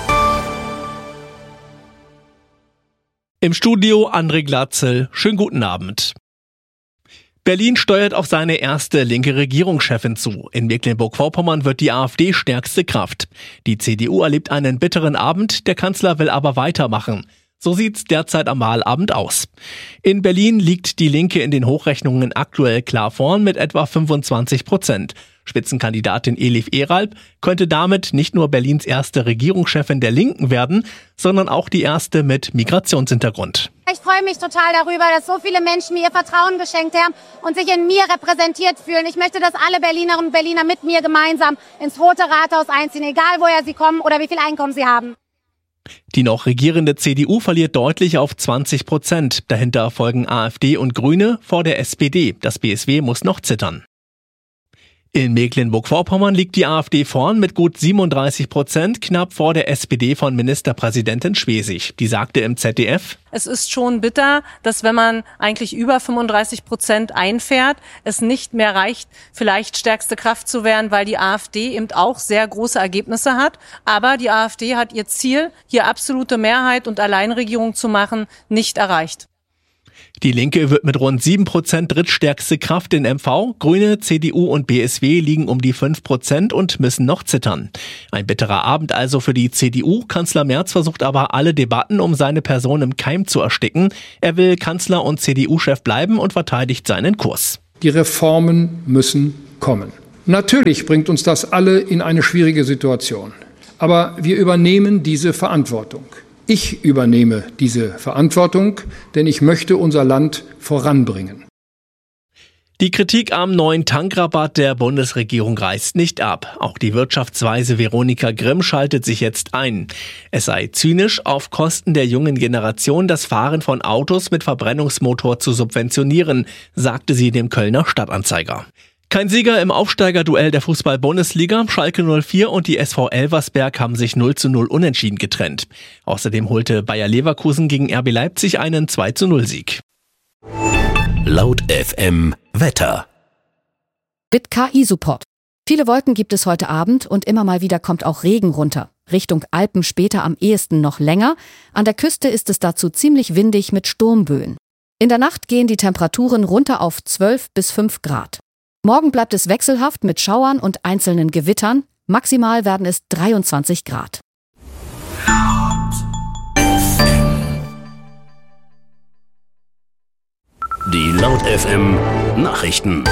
Im Studio André Glatzel. Schönen guten Abend. Berlin steuert auf seine erste linke Regierungschefin zu. In Mecklenburg-Vorpommern wird die AfD stärkste Kraft. Die C D U erlebt einen bitteren Abend, der Kanzler will aber weitermachen. So sieht's derzeit am Wahlabend aus. In Berlin liegt die Linke in den Hochrechnungen aktuell klar vorn mit etwa fünfundzwanzig Prozent. Spitzenkandidatin Elif Eralp könnte damit nicht nur Berlins erste Regierungschefin der Linken werden, sondern auch die erste mit Migrationshintergrund. Ich freue mich total darüber, dass so viele Menschen mir ihr Vertrauen geschenkt haben und sich in mir repräsentiert fühlen. Ich möchte, dass alle Berlinerinnen und Berliner mit mir gemeinsam ins Rote Rathaus einziehen, egal woher sie kommen oder wie viel Einkommen sie haben. Die noch regierende C D U verliert deutlich auf zwanzig Prozent. Dahinter folgen AfD und Grüne vor der S P D. Das B S W muss noch zittern. In Mecklenburg-Vorpommern liegt die AfD vorn mit gut siebenunddreißig Prozent, knapp vor der S P D von Ministerpräsidentin Schwesig. Die sagte im Z D F: Es ist schon bitter, dass wenn man eigentlich über fünfunddreißig Prozent einfährt, es nicht mehr reicht, vielleicht stärkste Kraft zu werden, weil die AfD eben auch sehr große Ergebnisse hat. Aber die AfD hat ihr Ziel, hier absolute Mehrheit und Alleinregierung zu machen, nicht erreicht. Die Linke wird mit rund sieben Prozent drittstärkste Kraft in M V. Grüne, C D U und B S W liegen um die fünf Prozent und müssen noch zittern. Ein bitterer Abend also für die C D U. Kanzler Merz versucht aber alle Debatten um seine Person im Keim zu ersticken. Er will Kanzler und C D U-Chef bleiben und verteidigt seinen Kurs. Die Reformen müssen kommen. Natürlich bringt uns das alle in eine schwierige Situation. Aber wir übernehmen diese Verantwortung. Ich übernehme diese Verantwortung, denn ich möchte unser Land voranbringen. Die Kritik am neuen Tankrabatt der Bundesregierung reißt nicht ab. Auch die Wirtschaftsweise Veronika Grimm schaltet sich jetzt ein. Es sei zynisch, auf Kosten der jungen Generation das Fahren von Autos mit Verbrennungsmotor zu subventionieren, sagte sie dem Kölner Stadtanzeiger. Kein Sieger im Aufsteigerduell der Fußball-Bundesliga. Schalke null vier und die S V Elversberg haben sich null zu null unentschieden getrennt. Außerdem holte Bayer Leverkusen gegen R B Leipzig einen zwei zu null Sieg. Laut F M Wetter. Mit K I-Support. Viele Wolken gibt es heute Abend und immer mal wieder kommt auch Regen runter. Richtung Alpen später am ehesten noch länger. An der Küste ist es dazu ziemlich windig mit Sturmböen. In der Nacht gehen die Temperaturen runter auf zwölf bis fünf Grad. Morgen bleibt es wechselhaft mit Schauern und einzelnen Gewittern. Maximal werden es dreiundzwanzig Grad. Die Laut F M Nachrichten.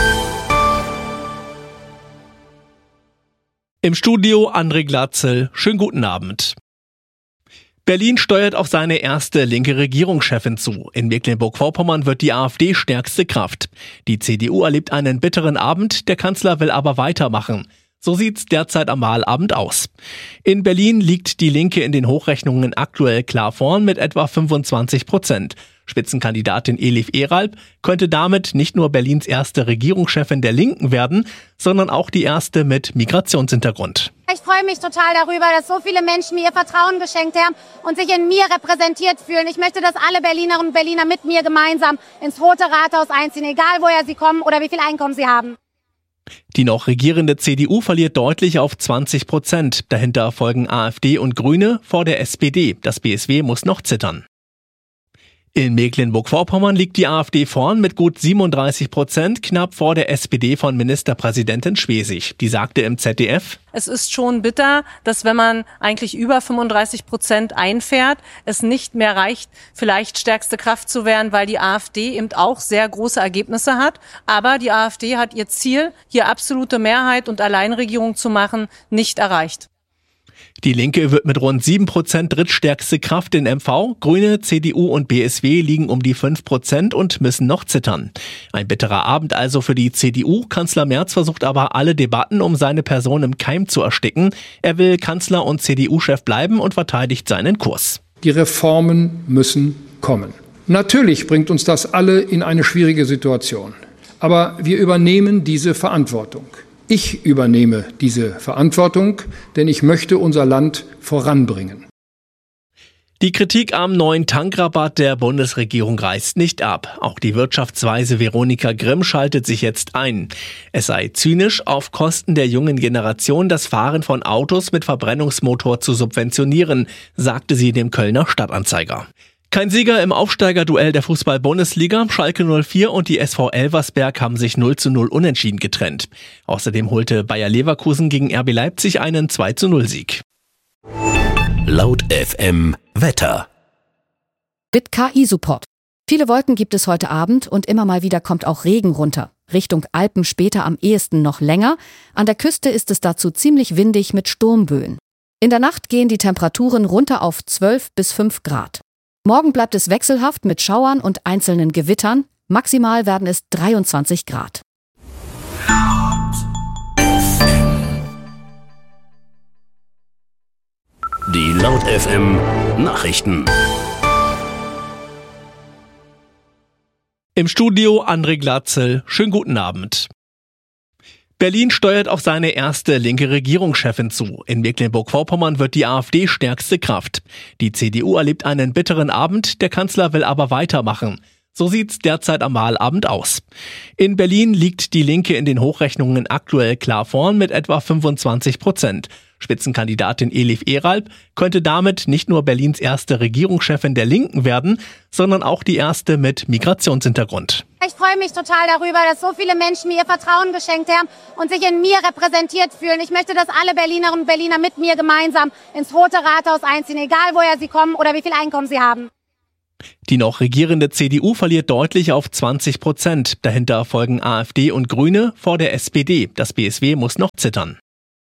Im Studio André Glatzel. Schönen guten Abend. Berlin steuert auf seine erste linke Regierungschefin zu. In Mecklenburg-Vorpommern wird die AfD stärkste Kraft. Die C D U erlebt einen bitteren Abend, der Kanzler will aber weitermachen. So sieht's derzeit am Wahlabend aus. In Berlin liegt die Linke in den Hochrechnungen aktuell klar vorn mit etwa fünfundzwanzig Prozent. Spitzenkandidatin Elif Eralp könnte damit nicht nur Berlins erste Regierungschefin der Linken werden, sondern auch die erste mit Migrationshintergrund. Ich freue mich total darüber, dass so viele Menschen mir ihr Vertrauen geschenkt haben und sich in mir repräsentiert fühlen. Ich möchte, dass alle Berlinerinnen und Berliner mit mir gemeinsam ins Rote Rathaus einziehen, egal woher sie kommen oder wie viel Einkommen sie haben. Die noch regierende C D U verliert deutlich auf zwanzig Prozent. Dahinter folgen AfD und Grüne vor der S P D. Das B S W muss noch zittern. In Mecklenburg-Vorpommern liegt die AfD vorn mit gut siebenunddreißig Prozent, knapp vor der S P D von Ministerpräsidentin Schwesig. Die sagte im Z D F: Es ist schon bitter, dass wenn man eigentlich über fünfunddreißig Prozent einfährt, es nicht mehr reicht, vielleicht stärkste Kraft zu werden, weil die AfD eben auch sehr große Ergebnisse hat. Aber die AfD hat ihr Ziel, hier absolute Mehrheit und Alleinregierung zu machen, nicht erreicht. Die Linke wird mit rund sieben Prozent drittstärkste Kraft in M V. Grüne, C D U und B S W liegen um die fünf Prozent und müssen noch zittern. Ein bitterer Abend also für die C D U. Kanzler Merz versucht aber alle Debatten um seine Person im Keim zu ersticken. Er will Kanzler und C D U-Chef bleiben und verteidigt seinen Kurs. Die Reformen müssen kommen. Natürlich bringt uns das alle in eine schwierige Situation. Aber wir übernehmen diese Verantwortung. Ich übernehme diese Verantwortung, denn ich möchte unser Land voranbringen. Die Kritik am neuen Tankrabatt der Bundesregierung reißt nicht ab. Auch die Wirtschaftsweise Veronika Grimm schaltet sich jetzt ein. Es sei zynisch, auf Kosten der jungen Generation das Fahren von Autos mit Verbrennungsmotor zu subventionieren, sagte sie dem Kölner Stadtanzeiger. Kein Sieger im Aufsteigerduell der Fußball-Bundesliga. Schalke null vier und die S V Elversberg haben sich null zu null unentschieden getrennt. Außerdem holte Bayer Leverkusen gegen R B Leipzig einen zwei zu null Sieg. Laut F M Wetter. Mit K I-Support. Viele Wolken gibt es heute Abend und immer mal wieder kommt auch Regen runter. Richtung Alpen später am ehesten noch länger. An der Küste ist es dazu ziemlich windig mit Sturmböen. In der Nacht gehen die Temperaturen runter auf zwölf bis fünf Grad. Morgen bleibt es wechselhaft mit Schauern und einzelnen Gewittern. Maximal werden es dreiundzwanzig Grad. Die Laut F M Nachrichten. Im Studio André Glatzel. Schönen guten Abend. Berlin steuert auf seine erste linke Regierungschefin zu. In Mecklenburg-Vorpommern wird die AfD stärkste Kraft. Die C D U erlebt einen bitteren Abend, der Kanzler will aber weitermachen. So sieht's derzeit am Wahlabend aus. In Berlin liegt die Linke in den Hochrechnungen aktuell klar vorn mit etwa fünfundzwanzig Prozent. Spitzenkandidatin Elif Eralp könnte damit nicht nur Berlins erste Regierungschefin der Linken werden, sondern auch die erste mit Migrationshintergrund. Ich freue mich total darüber, dass so viele Menschen mir ihr Vertrauen geschenkt haben und sich in mir repräsentiert fühlen. Ich möchte, dass alle Berlinerinnen und Berliner mit mir gemeinsam ins Rote Rathaus einziehen, egal woher sie kommen oder wie viel Einkommen sie haben. Die noch regierende C D U verliert deutlich auf zwanzig Prozent. Dahinter folgen AfD und Grüne vor der S P D. Das B S W muss noch zittern.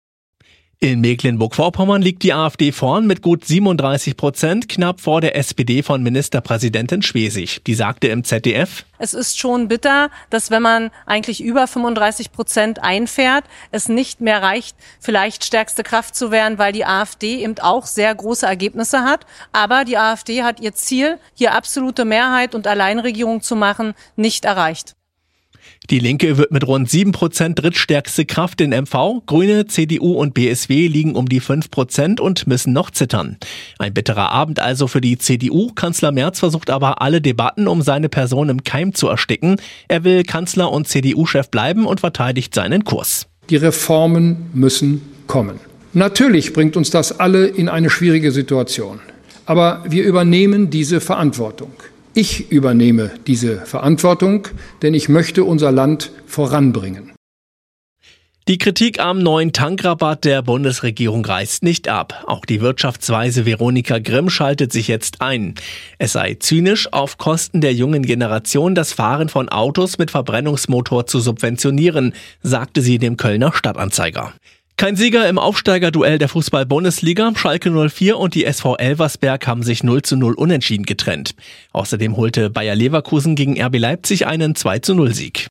In Mecklenburg-Vorpommern liegt die AfD vorn mit gut siebenunddreißig Prozent, knapp vor der S P D von Ministerpräsidentin Schwesig. Die sagte im Z D F: Es ist schon bitter, dass wenn man eigentlich über fünfunddreißig Prozent einfährt, es nicht mehr reicht, vielleicht stärkste Kraft zu werden, weil die AfD eben auch sehr große Ergebnisse hat. Aber die AfD hat ihr Ziel, hier absolute Mehrheit und Alleinregierung zu machen, nicht erreicht. Die Linke wird mit rund sieben Prozent drittstärkste Kraft in M V. Grüne, C D U und B S W liegen um die fünf Prozent und müssen noch zittern. Ein bitterer Abend also für die C D U. Kanzler Merz versucht aber alle Debatten um seine Person im Keim zu ersticken. Er will Kanzler und C D U-Chef bleiben und verteidigt seinen Kurs. Die Reformen müssen kommen. Natürlich bringt uns das alle in eine schwierige Situation. Aber wir übernehmen diese Verantwortung. Ich übernehme diese Verantwortung, denn ich möchte unser Land voranbringen. Die Kritik am neuen Tankrabatt der Bundesregierung reißt nicht ab. Auch die Wirtschaftsweise Veronika Grimm schaltet sich jetzt ein. Es sei zynisch, auf Kosten der jungen Generation das Fahren von Autos mit Verbrennungsmotor zu subventionieren, sagte sie dem Kölner Stadtanzeiger. Kein Sieger im Aufsteigerduell der Fußball-Bundesliga. Schalke null vier und die S V Elversberg haben sich null zu null unentschieden getrennt. Außerdem holte Bayer Leverkusen gegen R B Leipzig einen zwei zu null Sieg.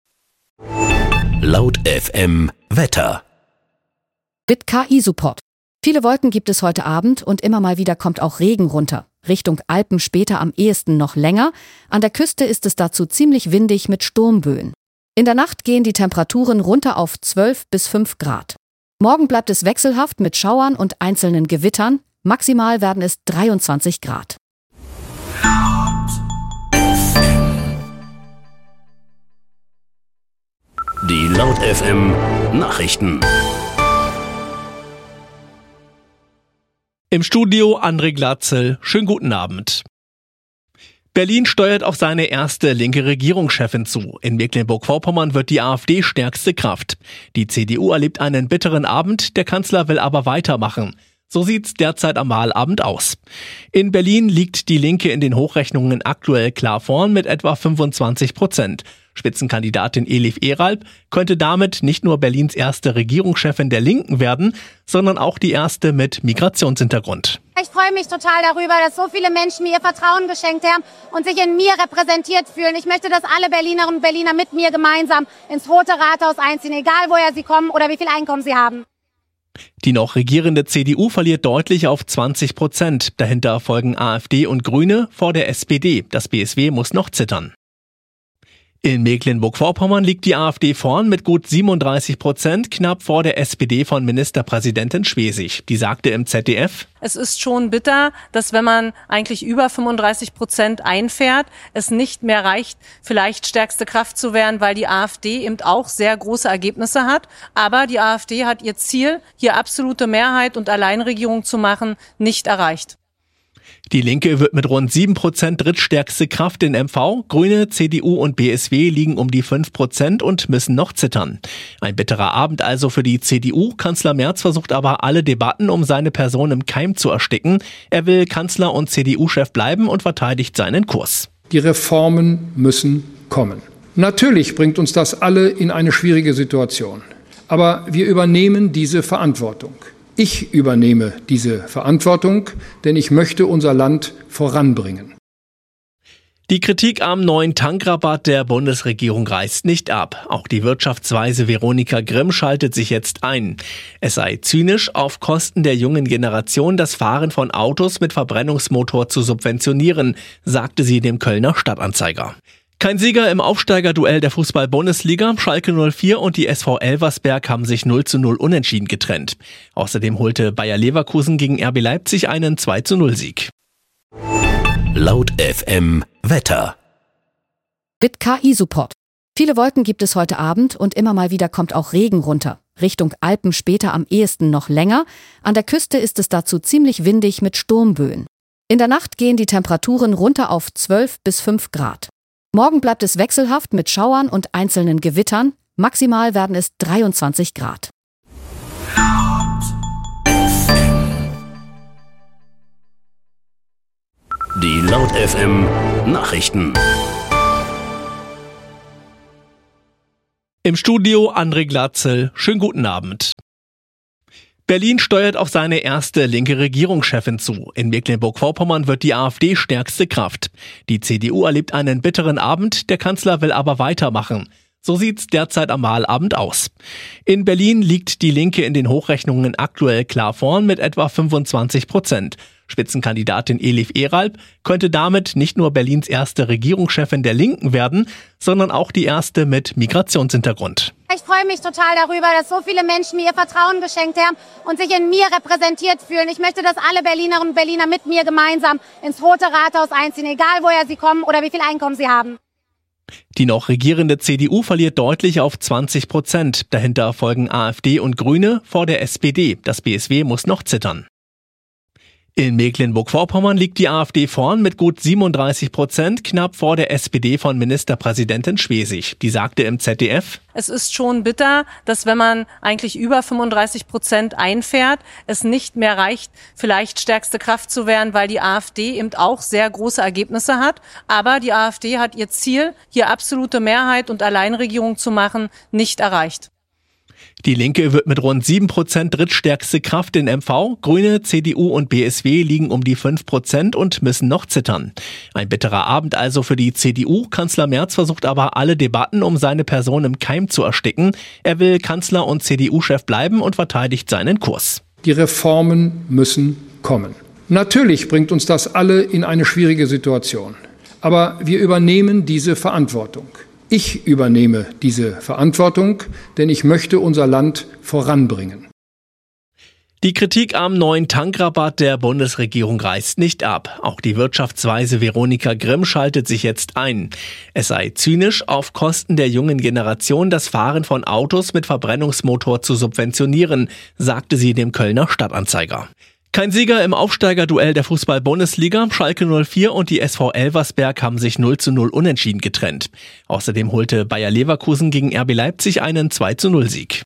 Laut F M Wetter. Mit K I-Support. Viele Wolken gibt es heute Abend und immer mal wieder kommt auch Regen runter. Richtung Alpen später am ehesten noch länger. An der Küste ist es dazu ziemlich windig mit Sturmböen. In der Nacht gehen die Temperaturen runter auf zwölf bis fünf Grad. Morgen bleibt es wechselhaft mit Schauern und einzelnen Gewittern. Maximal werden es dreiundzwanzig Grad. Die Laut F M Nachrichten. Im Studio André Glatzel. Schönen guten Abend. Berlin steuert auf seine erste linke Regierungschefin zu. In Mecklenburg-Vorpommern wird die AfD stärkste Kraft. Die C D U erlebt einen bitteren Abend, der Kanzler will aber weitermachen. So sieht's derzeit am Wahlabend aus. In Berlin liegt die Linke in den Hochrechnungen aktuell klar vorn mit etwa fünfundzwanzig Prozent. Spitzenkandidatin Elif Eralp könnte damit nicht nur Berlins erste Regierungschefin der Linken werden, sondern auch die erste mit Migrationshintergrund. Ich freue mich total darüber, dass so viele Menschen mir ihr Vertrauen geschenkt haben und sich in mir repräsentiert fühlen. Ich möchte, dass alle Berlinerinnen und Berliner mit mir gemeinsam ins Rote Rathaus einziehen, egal woher sie kommen oder wie viel Einkommen sie haben. Die noch regierende C D U verliert deutlich auf zwanzig Prozent. Dahinter folgen AfD und Grüne vor der S P D. Das B S W muss noch zittern. In Mecklenburg-Vorpommern liegt die AfD vorn mit gut siebenunddreißig Prozent, knapp vor der S P D von Ministerpräsidentin Schwesig. Die sagte im Z D F: Es ist schon bitter, dass wenn man eigentlich über fünfunddreißig Prozent einfährt, es nicht mehr reicht, vielleicht stärkste Kraft zu werden, weil die AfD eben auch sehr große Ergebnisse hat. Aber die AfD hat ihr Ziel, hier absolute Mehrheit und Alleinregierung zu machen, nicht erreicht. Die Linke wird mit rund sieben Prozent drittstärkste Kraft in M V. Grüne, C D U und B S W liegen um die fünf Prozent und müssen noch zittern. Ein bitterer Abend also für die C D U. Kanzler Merz versucht aber alle Debatten um seine Person im Keim zu ersticken. Er will Kanzler und C D U-Chef bleiben und verteidigt seinen Kurs. Die Reformen müssen kommen. Natürlich bringt uns das alle in eine schwierige Situation. Aber wir übernehmen diese Verantwortung. Ich übernehme diese Verantwortung, denn ich möchte unser Land voranbringen. Die Kritik am neuen Tankrabatt der Bundesregierung reißt nicht ab. Auch die Wirtschaftsweise Veronika Grimm schaltet sich jetzt ein. Es sei zynisch, auf Kosten der jungen Generation das Fahren von Autos mit Verbrennungsmotor zu subventionieren, sagte sie dem Kölner Stadtanzeiger. Kein Sieger im Aufsteigerduell der Fußball-Bundesliga. Schalke null vier und die S V Elversberg haben sich null zu null unentschieden getrennt. Außerdem holte Bayer Leverkusen gegen R B Leipzig einen zwei zu null Sieg. Laut F M Wetter. Mit K I-Support. Viele Wolken gibt es heute Abend und immer mal wieder kommt auch Regen runter. Richtung Alpen später am ehesten noch länger. An der Küste ist es dazu ziemlich windig mit Sturmböen. In der Nacht gehen die Temperaturen runter auf zwölf bis fünf Grad. Morgen bleibt es wechselhaft mit Schauern und einzelnen Gewittern. Maximal werden es dreiundzwanzig Grad. Die Laut F M Nachrichten. Im Studio André Glatzel. Schönen guten Abend. Berlin steuert auf seine erste linke Regierungschefin zu. In Mecklenburg-Vorpommern wird die AfD stärkste Kraft. Die C D U erlebt einen bitteren Abend, der Kanzler will aber weitermachen. So sieht's derzeit am Wahlabend aus. In Berlin liegt die Linke in den Hochrechnungen aktuell klar vorn mit etwa fünfundzwanzig Prozent. Spitzenkandidatin Elif Eralp könnte damit nicht nur Berlins erste Regierungschefin der Linken werden, sondern auch die erste mit Migrationshintergrund. Ich freue mich total darüber, dass so viele Menschen mir ihr Vertrauen geschenkt haben und sich in mir repräsentiert fühlen. Ich möchte, dass alle Berlinerinnen und Berliner mit mir gemeinsam ins Rote Rathaus einziehen, egal woher sie kommen oder wie viel Einkommen sie haben. Die noch regierende C D U verliert deutlich auf zwanzig Prozent. Dahinter folgen AfD und Grüne vor der S P D. Das B S W muss noch zittern. In Mecklenburg-Vorpommern liegt die AfD vorn mit gut siebenunddreißig Prozent, knapp vor der S P D von Ministerpräsidentin Schwesig. Die sagte im Z D F: Es ist schon bitter, dass wenn man eigentlich über fünfunddreißig Prozent einfährt, es nicht mehr reicht, vielleicht stärkste Kraft zu werden, weil die AfD eben auch sehr große Ergebnisse hat. Aber die AfD hat ihr Ziel, hier absolute Mehrheit und Alleinregierung zu machen, nicht erreicht. Die Linke wird mit rund sieben Prozent drittstärkste Kraft in M V. Grüne, C D U und B S W liegen um die fünf Prozent und müssen noch zittern. Ein bitterer Abend also für die C D U. Kanzler Merz versucht aber alle Debatten um seine Person im Keim zu ersticken. Er will Kanzler und C D U-Chef bleiben und verteidigt seinen Kurs. Die Reformen müssen kommen. Natürlich bringt uns das alle in eine schwierige Situation. Aber wir übernehmen diese Verantwortung. Ich übernehme diese Verantwortung, denn ich möchte unser Land voranbringen. Die Kritik am neuen Tankrabatt der Bundesregierung reißt nicht ab. Auch die Wirtschaftsweise Veronika Grimm schaltet sich jetzt ein. Es sei zynisch, auf Kosten der jungen Generation das Fahren von Autos mit Verbrennungsmotor zu subventionieren, sagte sie dem Kölner Stadtanzeiger. Kein Sieger im Aufsteigerduell der Fußball-Bundesliga. Schalke null vier und die S V Elversberg haben sich null zu null unentschieden getrennt. Außerdem holte Bayer Leverkusen gegen R B Leipzig einen zwei zu null Sieg.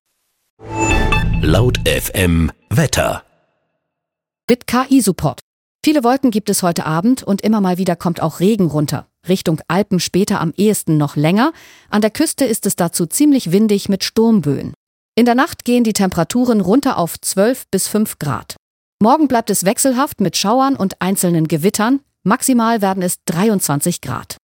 Laut F M Wetter. Mit K I-Support. Viele Wolken gibt es heute Abend und immer mal wieder kommt auch Regen runter. Richtung Alpen später am ehesten noch länger. An der Küste ist es dazu ziemlich windig mit Sturmböen. In der Nacht gehen die Temperaturen runter auf zwölf bis fünf Grad. Morgen bleibt es wechselhaft mit Schauern und einzelnen Gewittern. Maximal werden es dreiundzwanzig Grad.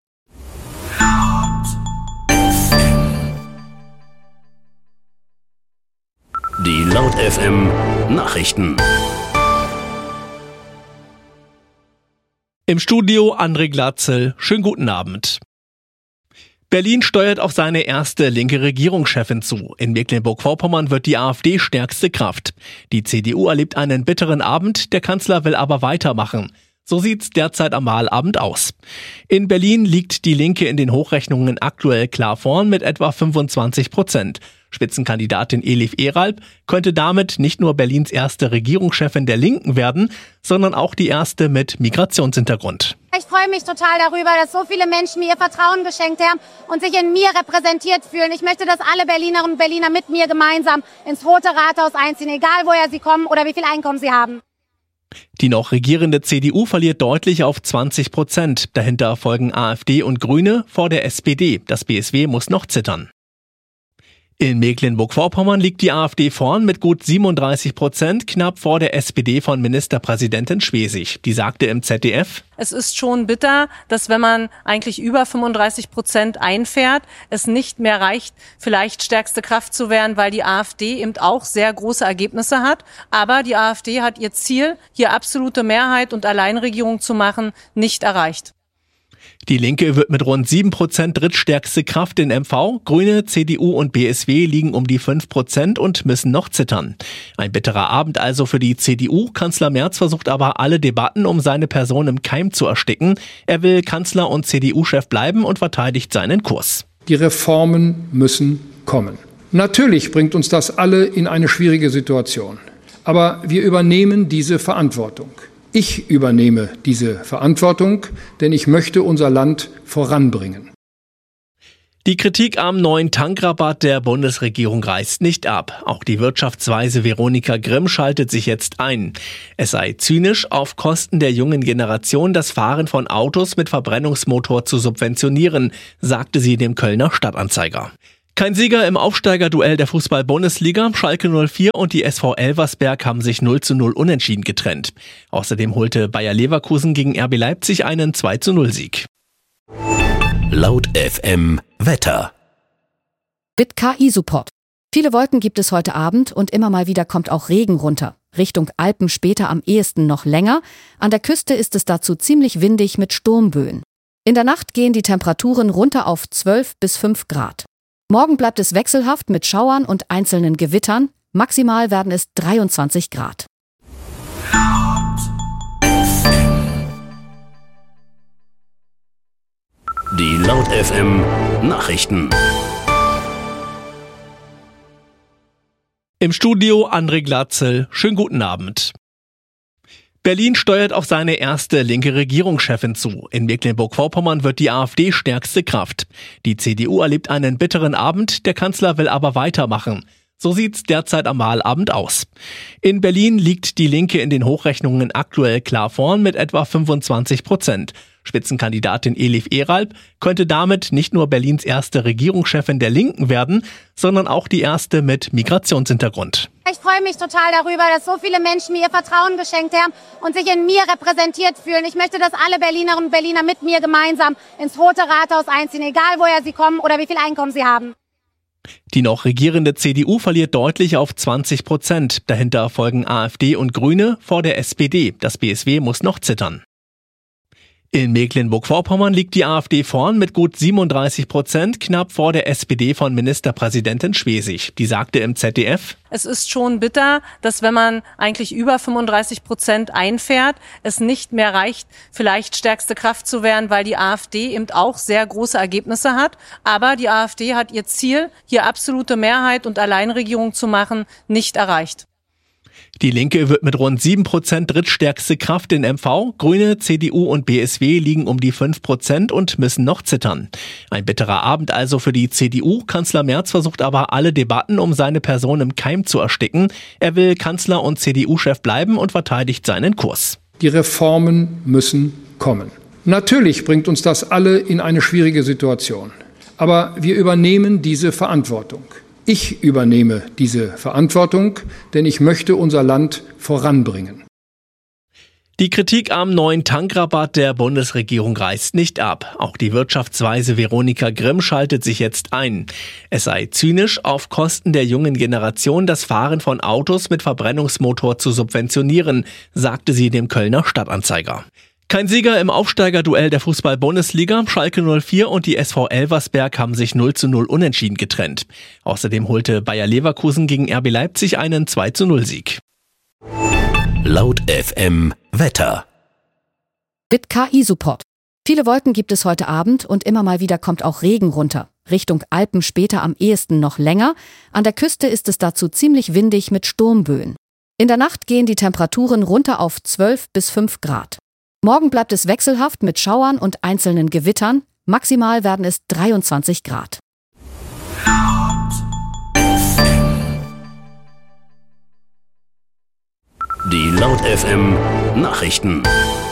Die Laut F M Nachrichten. Im Studio André Glatzel. Schönen guten Abend. Berlin steuert auf seine erste linke Regierungschefin zu. In Mecklenburg-Vorpommern wird die AfD stärkste Kraft. Die C D U erlebt einen bitteren Abend, der Kanzler will aber weitermachen. So sieht's derzeit am Wahlabend aus. In Berlin liegt die Linke in den Hochrechnungen aktuell klar vorn mit etwa fünfundzwanzig Prozent. Spitzenkandidatin Elif Eralp könnte damit nicht nur Berlins erste Regierungschefin der Linken werden, sondern auch die erste mit Migrationshintergrund. Ich freue mich total darüber, dass so viele Menschen mir ihr Vertrauen geschenkt haben und sich in mir repräsentiert fühlen. Ich möchte, dass alle Berlinerinnen und Berliner mit mir gemeinsam ins Rote Rathaus einziehen, egal woher sie kommen oder wie viel Einkommen sie haben. Die noch regierende C D U verliert deutlich auf zwanzig Prozent. Dahinter folgen AfD und Grüne vor der S P D. Das B S W muss noch zittern. In Mecklenburg-Vorpommern liegt die AfD vorn mit gut siebenunddreißig Prozent, knapp vor der S P D von Ministerpräsidentin Schwesig. Die sagte im Z D F: Es ist schon bitter, dass wenn man eigentlich über fünfunddreißig Prozent einfährt, es nicht mehr reicht, vielleicht stärkste Kraft zu werden, weil die AfD eben auch sehr große Ergebnisse hat. Aber die AfD hat ihr Ziel, hier absolute Mehrheit und Alleinregierung zu machen, nicht erreicht. Die Linke wird mit rund sieben Prozent drittstärkste Kraft in M V. Grüne, C D U und B S W liegen um die fünf Prozent und müssen noch zittern. Ein bitterer Abend also für die C D U. Kanzler Merz versucht aber alle Debatten um seine Person im Keim zu ersticken. Er will Kanzler und C D U-Chef bleiben und verteidigt seinen Kurs. Die Reformen müssen kommen. Natürlich bringt uns das alle in eine schwierige Situation. Aber wir übernehmen diese Verantwortung. Ich übernehme diese Verantwortung, denn ich möchte unser Land voranbringen. Die Kritik am neuen Tankrabatt der Bundesregierung reißt nicht ab. Auch die Wirtschaftsweise Veronika Grimm schaltet sich jetzt ein. Es sei zynisch, auf Kosten der jungen Generation das Fahren von Autos mit Verbrennungsmotor zu subventionieren, sagte sie dem Kölner Stadtanzeiger. Kein Sieger im Aufsteigerduell der Fußball-Bundesliga. Schalke null vier und die S V Elversberg haben sich null zu null unentschieden getrennt. Außerdem holte Bayer Leverkusen gegen R B Leipzig einen zwei zu null Sieg. Laut F M Wetter. Mit K I-Support. Viele Wolken gibt es heute Abend und immer mal wieder kommt auch Regen runter. Richtung Alpen später am ehesten noch länger. An der Küste ist es dazu ziemlich windig mit Sturmböen. In der Nacht gehen die Temperaturen runter auf zwölf bis fünf Grad. Morgen bleibt es wechselhaft mit Schauern und einzelnen Gewittern. Maximal werden es dreiundzwanzig Grad. Die Laut F M Nachrichten. Im Studio André Glatzel. Schönen guten Abend. Berlin steuert auf seine erste linke Regierungschefin zu. In Mecklenburg-Vorpommern wird die AfD stärkste Kraft. Die C D U erlebt einen bitteren Abend, der Kanzler will aber weitermachen. So sieht's derzeit am Wahlabend aus. In Berlin liegt die Linke in den Hochrechnungen aktuell klar vorn mit etwa fünfundzwanzig Prozent. Spitzenkandidatin Elif Eralp könnte damit nicht nur Berlins erste Regierungschefin der Linken werden, sondern auch die erste mit Migrationshintergrund. Ich freue mich total darüber, dass so viele Menschen mir ihr Vertrauen geschenkt haben und sich in mir repräsentiert fühlen. Ich möchte, dass alle Berlinerinnen und Berliner mit mir gemeinsam ins Rote Rathaus einziehen, egal woher sie kommen oder wie viel Einkommen sie haben. Die noch regierende C D U verliert deutlich auf zwanzig Prozent. Dahinter folgen AfD und Grüne vor der S P D. Das B S W muss noch zittern. In Mecklenburg-Vorpommern liegt die AfD vorn mit gut siebenunddreißig Prozent, knapp vor der S P D von Ministerpräsidentin Schwesig. Die sagte im Z D F: Es ist schon bitter, dass wenn man eigentlich über fünfunddreißig Prozent einfährt, es nicht mehr reicht, vielleicht stärkste Kraft zu werden, weil die AfD eben auch sehr große Ergebnisse hat. Aber die AfD hat ihr Ziel, hier absolute Mehrheit und Alleinregierung zu machen, nicht erreicht. Die Linke wird mit rund sieben Prozent drittstärkste Kraft in M V. Grüne, C D U und B S W liegen um die fünf Prozent und müssen noch zittern. Ein bitterer Abend also für die C D U. Kanzler Merz versucht aber alle Debatten um seine Person im Keim zu ersticken. Er will Kanzler und C D U-Chef bleiben und verteidigt seinen Kurs. Die Reformen müssen kommen. Natürlich bringt uns das alle in eine schwierige Situation. Aber wir übernehmen diese Verantwortung. Ich übernehme diese Verantwortung, denn ich möchte unser Land voranbringen. Die Kritik am neuen Tankrabatt der Bundesregierung reißt nicht ab. Auch die Wirtschaftsweise Veronika Grimm schaltet sich jetzt ein. Es sei zynisch, auf Kosten der jungen Generation das Fahren von Autos mit Verbrennungsmotor zu subventionieren, sagte sie dem Kölner Stadtanzeiger. Kein Sieger im Aufsteigerduell der Fußball-Bundesliga. Schalke null vier und die S V Elversberg haben sich null zu null unentschieden getrennt. Außerdem holte Bayer Leverkusen gegen R B Leipzig einen zwei zu null Sieg. Laut F M Wetter. Mit K I-Support. Viele Wolken gibt es heute Abend und immer mal wieder kommt auch Regen runter. Richtung Alpen später am ehesten noch länger. An der Küste ist es dazu ziemlich windig mit Sturmböen. In der Nacht gehen die Temperaturen runter auf zwölf bis fünf Grad. Morgen bleibt es wechselhaft mit Schauern und einzelnen Gewittern. Maximal werden es dreiundzwanzig Grad. Die Laut F M Nachrichten.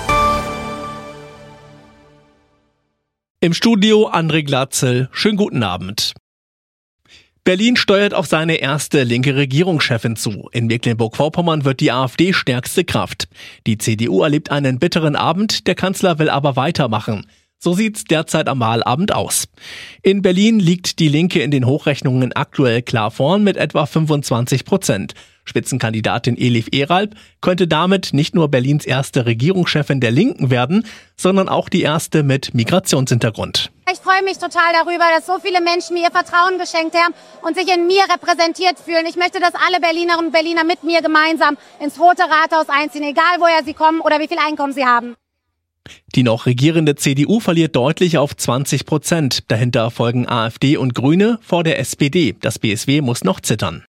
Im Studio André Glatzel. Schönen guten Abend. Berlin steuert auf seine erste linke Regierungschefin zu. In Mecklenburg-Vorpommern wird die AfD stärkste Kraft. Die C D U erlebt einen bitteren Abend, der Kanzler will aber weitermachen. So sieht's derzeit am Wahlabend aus. In Berlin liegt die Linke in den Hochrechnungen aktuell klar vorn mit etwa fünfundzwanzig Prozent. Spitzenkandidatin Elif Eralp könnte damit nicht nur Berlins erste Regierungschefin der Linken werden, sondern auch die erste mit Migrationshintergrund. Ich freue mich total darüber, dass so viele Menschen mir ihr Vertrauen geschenkt haben und sich in mir repräsentiert fühlen. Ich möchte, dass alle Berlinerinnen und Berliner mit mir gemeinsam ins Rote Rathaus einziehen, egal woher sie kommen oder wie viel Einkommen sie haben. Die noch regierende C D U verliert deutlich auf zwanzig Prozent. Dahinter folgen AfD und Grüne vor der S P D. Das B S W muss noch zittern.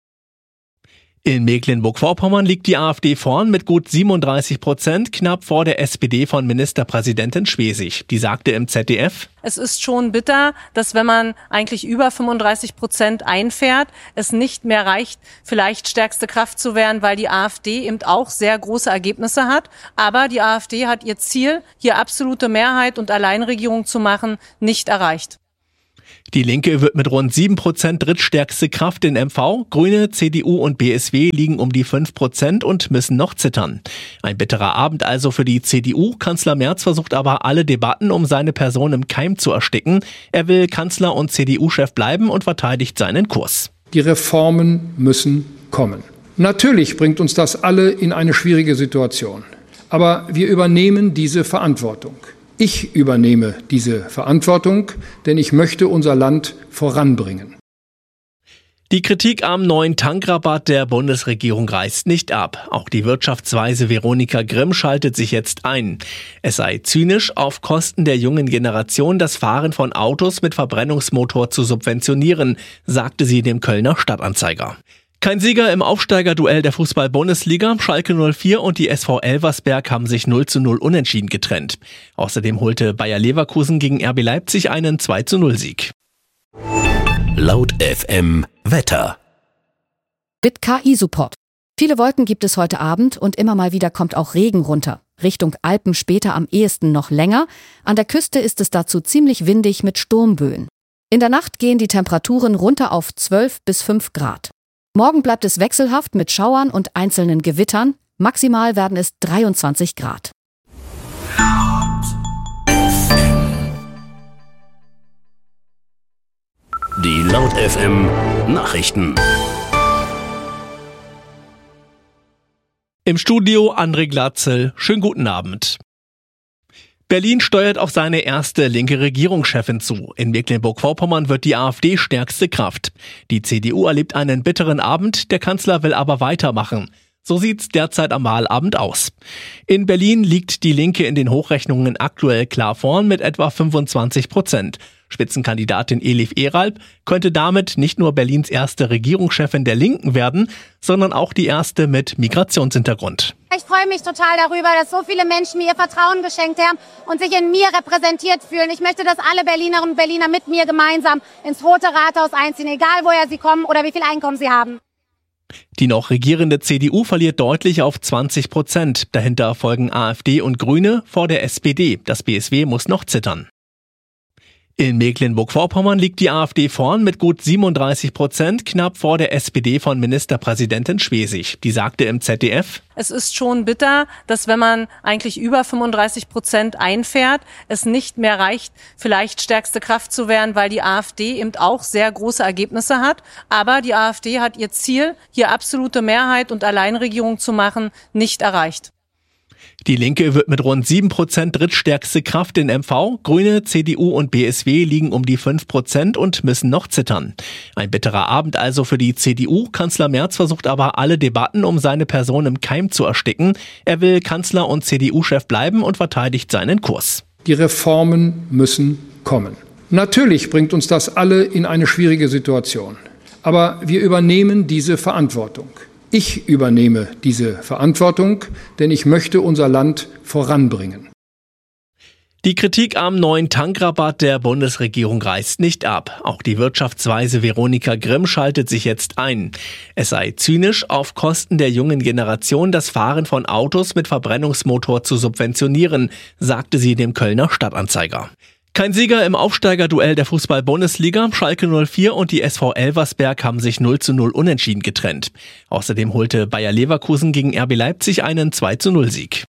In Mecklenburg-Vorpommern liegt die AfD vorn mit gut siebenunddreißig Prozent, knapp vor der S P D von Ministerpräsidentin Schwesig. Die sagte im Z D F: Es ist schon bitter, dass wenn man eigentlich über fünfunddreißig Prozent einfährt, es nicht mehr reicht, vielleicht stärkste Kraft zu werden, weil die AfD eben auch sehr große Ergebnisse hat. Aber die AfD hat ihr Ziel, hier absolute Mehrheit und Alleinregierung zu machen, nicht erreicht. Die Linke wird mit rund sieben Prozent drittstärkste Kraft in M V. Grüne, C D U und B S W liegen um die fünf Prozent und müssen noch zittern. Ein bitterer Abend also für die C D U. Kanzler Merz versucht aber alle Debatten um seine Person im Keim zu ersticken. Er will Kanzler und C D U-Chef bleiben und verteidigt seinen Kurs. Die Reformen müssen kommen. Natürlich bringt uns das alle in eine schwierige Situation. Aber wir übernehmen diese Verantwortung. Ich übernehme diese Verantwortung, denn ich möchte unser Land voranbringen. Die Kritik am neuen Tankrabatt der Bundesregierung reißt nicht ab. Auch die Wirtschaftsweise Veronika Grimm schaltet sich jetzt ein. Es sei zynisch, auf Kosten der jungen Generation das Fahren von Autos mit Verbrennungsmotor zu subventionieren, sagte sie dem Kölner Stadtanzeiger. Kein Sieger im Aufsteigerduell der Fußball-Bundesliga. Schalke null vier und die S V Elversberg haben sich null zu null unentschieden getrennt. Außerdem holte Bayer Leverkusen gegen R B Leipzig einen zwei zu null Sieg. Laut F M Wetter. Mit K I-Support. Viele Wolken gibt es heute Abend und immer mal wieder kommt auch Regen runter. Richtung Alpen später am ehesten noch länger. An der Küste ist es dazu ziemlich windig mit Sturmböen. In der Nacht gehen die Temperaturen runter auf zwölf bis fünf Grad. Morgen bleibt es wechselhaft mit Schauern und einzelnen Gewittern. Maximal werden es dreiundzwanzig Grad. Die Laut F M Nachrichten. Im Studio André Glatzel. Schönen guten Abend. Berlin steuert auf seine erste linke Regierungschefin zu. In Mecklenburg-Vorpommern wird die AfD stärkste Kraft. Die C D U erlebt einen bitteren Abend, der Kanzler will aber weitermachen. So sieht's derzeit am Wahlabend aus. In Berlin liegt die Linke in den Hochrechnungen aktuell klar vorn mit etwa fünfundzwanzig Prozent. Spitzenkandidatin Elif Eralp könnte damit nicht nur Berlins erste Regierungschefin der Linken werden, sondern auch die erste mit Migrationshintergrund. Ich freue mich total darüber, dass so viele Menschen mir ihr Vertrauen geschenkt haben und sich in mir repräsentiert fühlen. Ich möchte, dass alle Berlinerinnen und Berliner mit mir gemeinsam ins Rote Rathaus einziehen, egal woher sie kommen oder wie viel Einkommen sie haben. Die noch regierende C D U verliert deutlich auf zwanzig Prozent. Dahinter folgen AfD und Grüne vor der S P D. Das B S W muss noch zittern. In Mecklenburg-Vorpommern liegt die AfD vorn mit gut siebenunddreißig Prozent, knapp vor der S P D von Ministerpräsidentin Schwesig. Die sagte im Z D F: Es ist schon bitter, dass wenn man eigentlich über fünfunddreißig Prozent einfährt, es nicht mehr reicht, vielleicht stärkste Kraft zu werden, weil die AfD eben auch sehr große Ergebnisse hat. Aber die AfD hat ihr Ziel, hier absolute Mehrheit und Alleinregierung zu machen, nicht erreicht. Die Linke wird mit rund sieben Prozent drittstärkste Kraft in M V. Grüne, C D U und B S W liegen um die fünf Prozent und müssen noch zittern. Ein bitterer Abend also für die C D U. Kanzler Merz versucht aber alle Debatten um seine Person im Keim zu ersticken. Er will Kanzler und C D U-Chef bleiben und verteidigt seinen Kurs. Die Reformen müssen kommen. Natürlich bringt uns das alle in eine schwierige Situation. Aber wir übernehmen diese Verantwortung. Ich übernehme diese Verantwortung, denn ich möchte unser Land voranbringen. Die Kritik am neuen Tankrabatt der Bundesregierung reißt nicht ab. Auch die Wirtschaftsweise Veronika Grimm schaltet sich jetzt ein. Es sei zynisch, auf Kosten der jungen Generation das Fahren von Autos mit Verbrennungsmotor zu subventionieren, sagte sie dem Kölner Stadtanzeiger. Kein Sieger im Aufsteigerduell der Fußball-Bundesliga. Schalke null vier und die S V Elversberg haben sich null zu null unentschieden getrennt. Außerdem holte Bayer Leverkusen gegen R B Leipzig einen zwei zu null Sieg.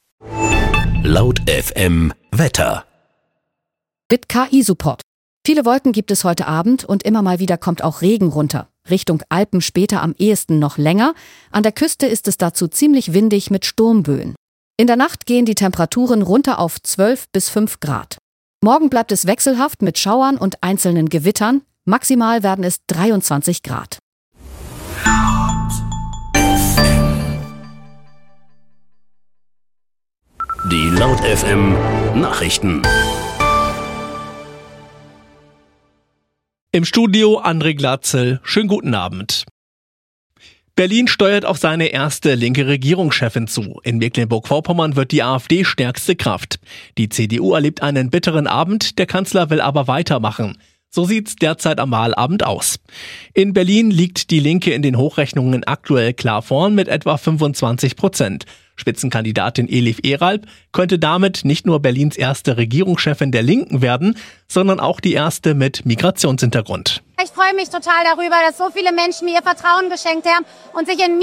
Laut F M Wetter. Mit K I-Support. Viele Wolken gibt es heute Abend und immer mal wieder kommt auch Regen runter. Richtung Alpen später am ehesten noch länger. An der Küste ist es dazu ziemlich windig mit Sturmböen. In der Nacht gehen die Temperaturen runter auf zwölf bis fünf Grad. Morgen bleibt es wechselhaft mit Schauern und einzelnen Gewittern. Maximal werden es dreiundzwanzig Grad. Die Laut F M Nachrichten. Im Studio André Glatzel. Schönen guten Abend. Berlin steuert auf seine erste linke Regierungschefin zu. In Mecklenburg-Vorpommern wird die AfD stärkste Kraft. Die C D U erlebt einen bitteren Abend, der Kanzler will aber weitermachen. So sieht's derzeit am Wahlabend aus. In Berlin liegt die Linke in den Hochrechnungen aktuell klar vorn mit etwa fünfundzwanzig Prozent. Spitzenkandidatin Elif Eralp könnte damit nicht nur Berlins erste Regierungschefin der Linken werden, sondern auch die erste mit Migrationshintergrund. Ich freue mich total darüber, dass so viele Menschen mir ihr Vertrauen geschenkt haben und sich in